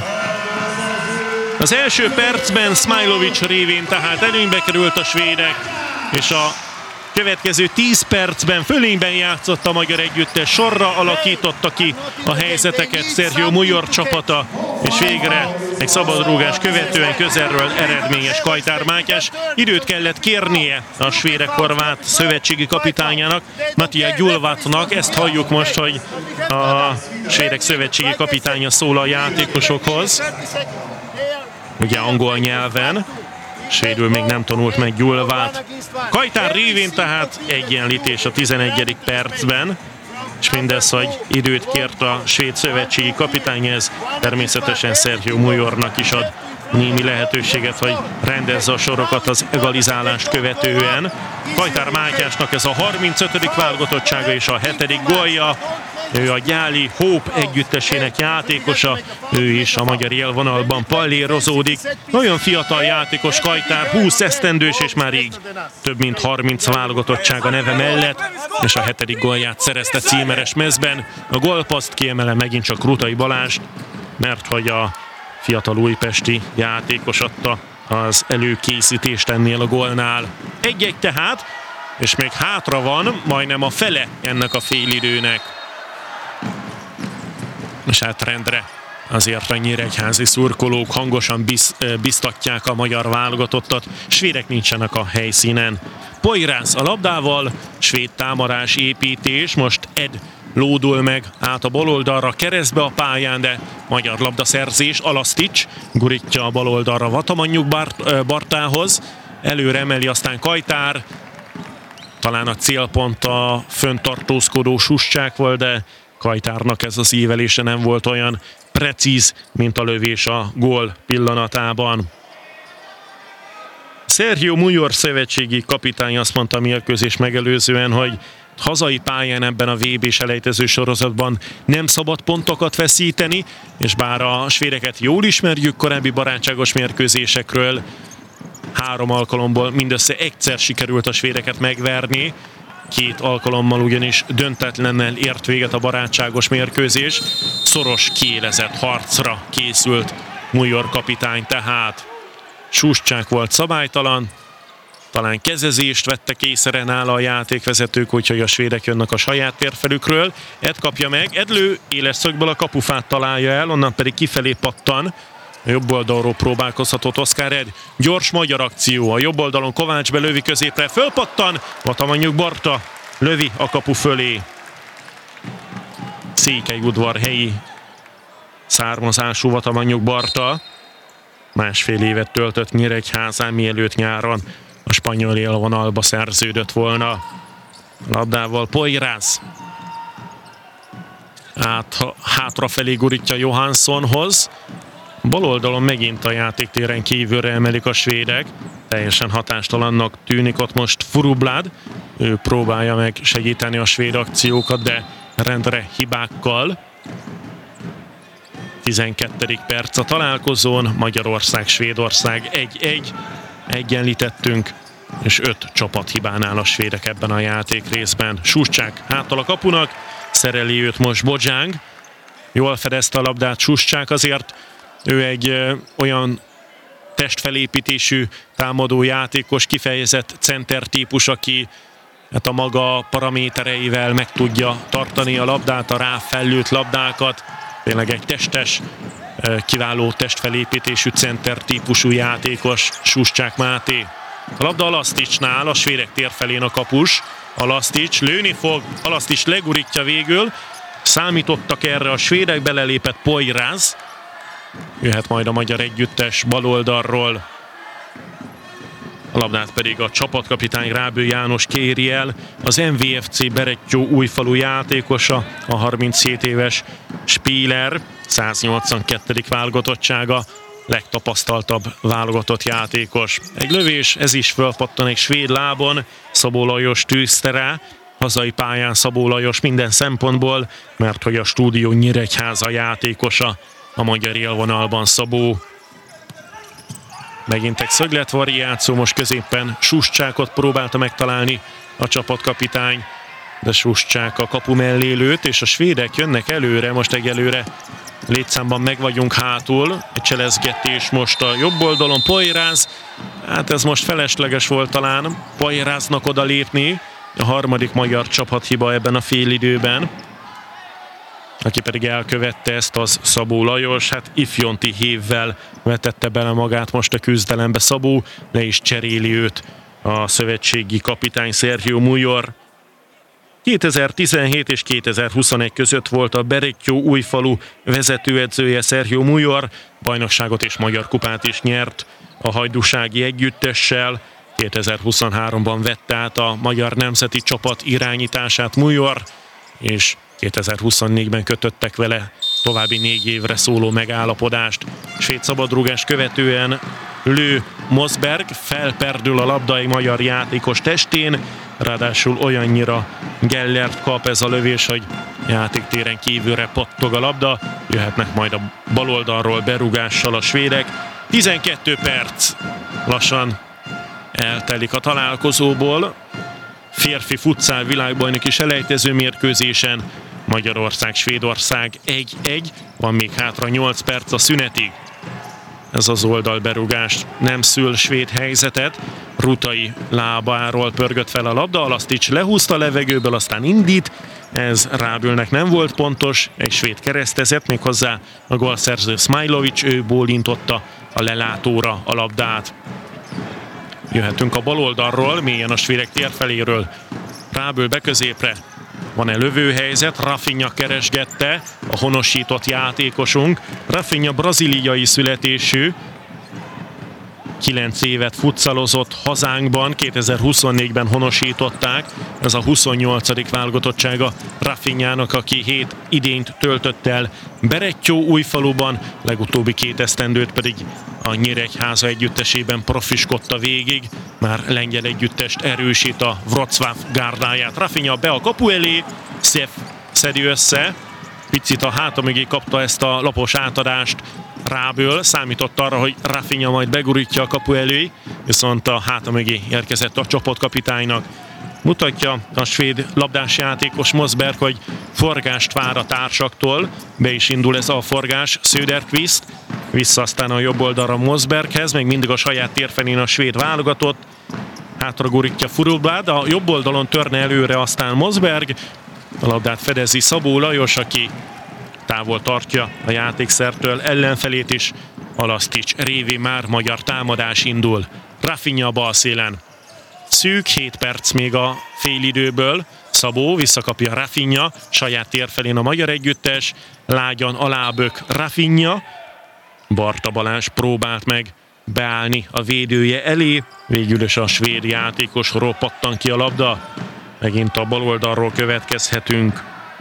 Az első percben Smajlovic révén tehát előnybe került a svédek, és a következő 10 percben fölényben játszott a magyar együttes, sorra alakította ki a helyzeteket Sergio Mujor csapata, és végre egy szabadrúgás követően közelről eredményes Kajtár Mátyás. Időt kellett kérnie a svédek-horvát szövetségi kapitányának, Matija Gyulvatnak. Ezt halljuk most, hogy a svédek szövetségi kapitánya szól a játékosokhoz, ugye angol nyelven. Svédül még nem tanult meg Gyulvát. Kajtár révén tehát egyenlítés a 11. percben, és mindez, hogy időt kért a svéd szövetségi kapitány, ez természetesen Sergio Mujornak is ad némi lehetőséget, hogy rendezze a sorokat az egalizálást követően. Kajtár Mátyásnak ez a 35. válogatottsága és a 7. gólja. Ő a Gyáli Hope együttesének játékosa, ő is a magyar élvonalban pallérozódik. Nagyon fiatal játékos Kajtár, 20 esztendős, és már így több mint 30 válogatottsága neve mellett, és a 7. gólját szerezte címeres mezben. A gólpaszt kiemelem megint csak Rutai Balázs, mert hogy a fiatal újpesti játékos adta az előkészítést ennél a gólnál. 1-1 tehát, és még hátra van majdnem a fele ennek a félidőnek. És hát rendre azért a nyíregyházi szurkolók hangosan biztatják a magyar válogatottat, svédek nincsenek a helyszínen. Poirász a labdával, svéd támadás építés, most Ed lódul meg át a baloldalra, keresztbe a pályán, de magyar labdaszerzés, Alasztics gurítja a baloldalra Vatamanyjuk Bartához, előre emeli aztán Kajtár, talán a célpont a föntartózkodó Suscsák volt, de Kajtárnak ez az ívelése nem volt olyan precíz, mint a lövés a gól pillanatában. Sergio Mujor szövetségi kapitány azt mondta a mérkőzés megelőzően, hogy hazai pályán ebben a VB-s elejtező sorozatban nem szabad pontokat veszíteni, és bár a svédeket jól ismerjük korábbi barátságos mérkőzésekről, 3 alkalomból mindössze egyszer sikerült a svédeket megverni, 2 alkalommal ugyanis döntetlennel ért véget a barátságos mérkőzés. Szoros, kiélezett harcra készült Mujor kapitány tehát. Suscsák volt szabálytalan, talán kezezést vettek észre nála a játékvezetők, úgyhogy a svédek jönnek a saját térfelükről. Ed kapja meg, Edlő éles szögből a kapufát találja el, onnan pedig kifelé pattan. A jobb oldalról próbálkozhatott Oszkár Ed. Gyors magyar akció. A jobb oldalon Kovács belövi középre. Fölpattan. Vatamanyjuk Barta lövi a kapu fölé. Székelyudvarhelyi származású Vatamanyjuk Barta. 1,5 évet töltött Nyíregyházán, mielőtt nyáron a spanyol élvonalba szerződött volna. Labdával Poirász. Hátrafelé gurítja Johanssonhoz. Bal oldalon megint a játéktéren kívülre emelik a svédek. Teljesen hatástalannak tűnik ott most Furublad. Ő próbálja meg segíteni a svéd akciókat, de rendre hibákkal. 12. perc a találkozón, Magyarország-Svédország 1-1. Egyenlítettünk, és 5 csapathibánál a svédek ebben a játékrészben. Suscsák háttal a kapunak, szereli őt most Bojang. jól fedezte a labdát Suscsák, azért ő egy olyan testfelépítésű támadó játékos, kifejezett center típus, aki hát a maga paramétereivel meg tudja tartani a labdát, a ráfellőtt labdákat. Tényleg egy testes, kiváló testfelépítésű center típusú játékos Suscsák Máté. A labda Alaszticsnál, a svédek térfelén a kapus. Alasztics lőni fog, Alasztics legurítja végül. Számítottak erre a svédek, belelépett Poyraz. Jöhet majd a magyar együttes bal oldalról. A labdát pedig a csapatkapitány Rábő János kéri el. Az MVFC Berettyó újfalu játékosa, a 37 éves Spieler, 182. válogatottsága, legtapasztaltabb válogatott játékos. Egy lövés, ez is fölpattan egy svéd lábon, Szabó Lajos tűzte rá. Hazai pályán Szabó Lajos minden szempontból, mert hogy a Stúdió Nyíregyháza játékosa a magyar élvonalban Szabó. Megint egy szögletvariáció, most középen Suscsákot próbálta megtalálni a csapatkapitány, de Suscsák a kapu mellé lőtt, és a svédek jönnek előre, most egyelőre létszámban meg vagyunk hátul. Egy cselezgetés most a jobb oldalon, Poyraz, hát ez most felesleges volt talán Poyraznak oda lépni, a harmadik magyar csapathiba ebben a félidőben. Aki pedig elkövette ezt, az Szabó Lajos, hát ifjonti hívvel vetette bele magát most a küzdelembe Szabó, le is cseréli őt a szövetségi kapitány Sergio Mujor. 2017 és 2021 között volt a Berettyó újfalu vezetőedzője Sergio Mujor, bajnokságot és magyar kupát is nyert a hajdúsági együttessel. 2023-ban vette át a magyar nemzeti csapat irányítását Mujor, és 2024-ben kötöttek vele további 4 évre szóló megállapodást. Svéd szabadrúgás követően lő Mosberg, felperdül a labda egy magyar játékos testén, ráadásul olyannyira gellert kap ez a lövés, hogy játéktéren kívülre pattog a labda. Jöhetnek majd a baloldalról berúgással a svédek. 12 perc lassan eltelik a találkozóból. Férfi futszál világbajnoki selejtező mérkőzésen Magyarország-Svédország 1-1, van még hátra 8 perc a szünetig. Ez az oldalberugás nem szül svéd helyzetet, Rutai lábáról pörgött fel a labda, Alasztics lehúzta a levegőből, aztán indít, ez Rábülnek nem volt pontos, egy svéd keresztezett, méghozzá a gólszerző Smajlovic, ő bólintotta a lelátóra a labdát. Jöhetünk a bal oldalról, mélyen a svédek térfeléről. Rábül beközépre. Van-e lövőhelyzet? Rafinha keresgette, a honosított játékosunk. Rafinha brazíliai születésű, 9 évet futszalozott hazánkban, 2024-ben honosították. Ez a 28. válogatottsága Rafinhának, aki 7 idényt töltött el Berettyó újfaluban, legutóbbi 2 esztendőt pedig a Nyíregyháza együttesében profiskodta végig. Már lengyel együttest erősít a Wrocław gárdáját. Rafinha be a kapu elé, Szef szedi össze, picit a háta mögé kapta ezt a lapos átadást Ráből, számított arra, hogy Rafinha majd begurítja a kapu elé, viszont a háta mögé érkezett a csapatkapitánynak. Mutatja a svéd labdásjátékos Mosberg, hogy forgást vár a társaktól, be is indul ez a forgás, Söderqvist, vissza aztán a jobb oldalra Mosberghez, még mindig a saját térfelén a svéd válogatott, hátra gurítja Furublad, a jobb oldalon törne előre aztán Mosberg, a labdát fedezi Szabó Lajos, aki távol tartja a játékszertől ellenfelét is, Alasztics révén már magyar támadás indul. Rafinha bal szélen. Szűk 7 perc még a félidőből. Szabó visszakapja Rafinha, saját térfelén a magyar együttes, lágyan alábök Rafinha. Barta Balázs próbált meg beállni a védője elé, végül is a svéd játékosról pattan ki a labda. Megint a bal oldalról következhetünk.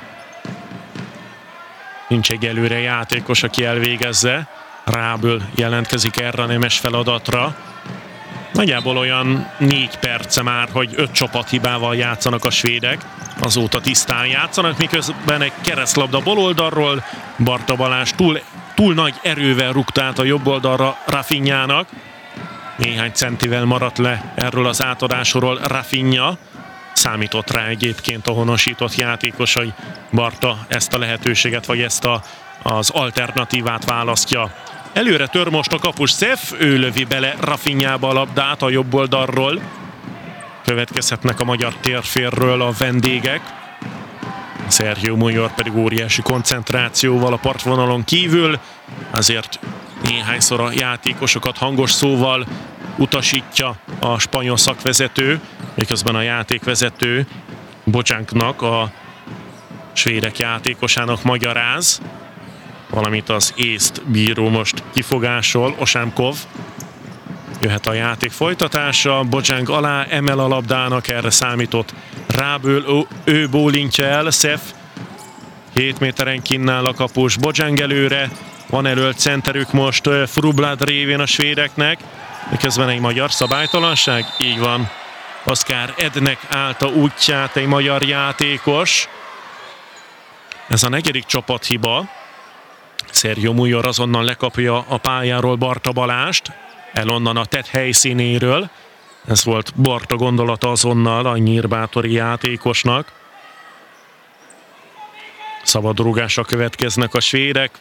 Nincs egy előre játékos, aki elvégezze. Ráből jelentkezik erre a nemes feladatra. Nagyjából olyan 4 perce már, hogy 5 csapathibával játszanak a svédek. Azóta tisztán játszanak, miközben egy keresztlabda bal oldalról. Barta Balázs túl nagy erővel rúgta át a jobb oldalra Rafinhának. Néhány centivel maradt le erről az átadásról Rafinha. Számított rá egyébként a honosított játékos, hogy Barta ezt a lehetőséget, vagy ezt a az alternatívát választja. Előre tör most a kapus Szef, ő lövi bele Rafinhába a labdát a jobb oldalról. Következhetnek a magyar térférről a vendégek. Sergio Muñoz pedig óriási koncentrációval a partvonalon kívül, azért néhányszor a játékosokat hangos szóval utasítja a spanyol szakvezető, miközben a játékvezető Bojánknak, a svédek játékosának magyaráz, valamint az észt bíró most kifogásol, Osámkov. Jöhet a játék folytatása, Bojang alá emel a labdának, erre számított Ráből, ő bólintja el, Szef 7 méteren kinnál a kapus Bojang előre, van elölt centerük most Frublad révén a svédeknek, miközben egy magyar szabálytalanság, így van, Oskar Ednek állta útját egy magyar játékos. Ez a 4. csapathiba. Sergio Muñoz azonnal lekapja a pályáról Barta Balást, el onnan a tett helyszínéről. Ez volt Barta gondolata azonnal a nyírbátori játékosnak. Szabadrúgásra következnek a svédek.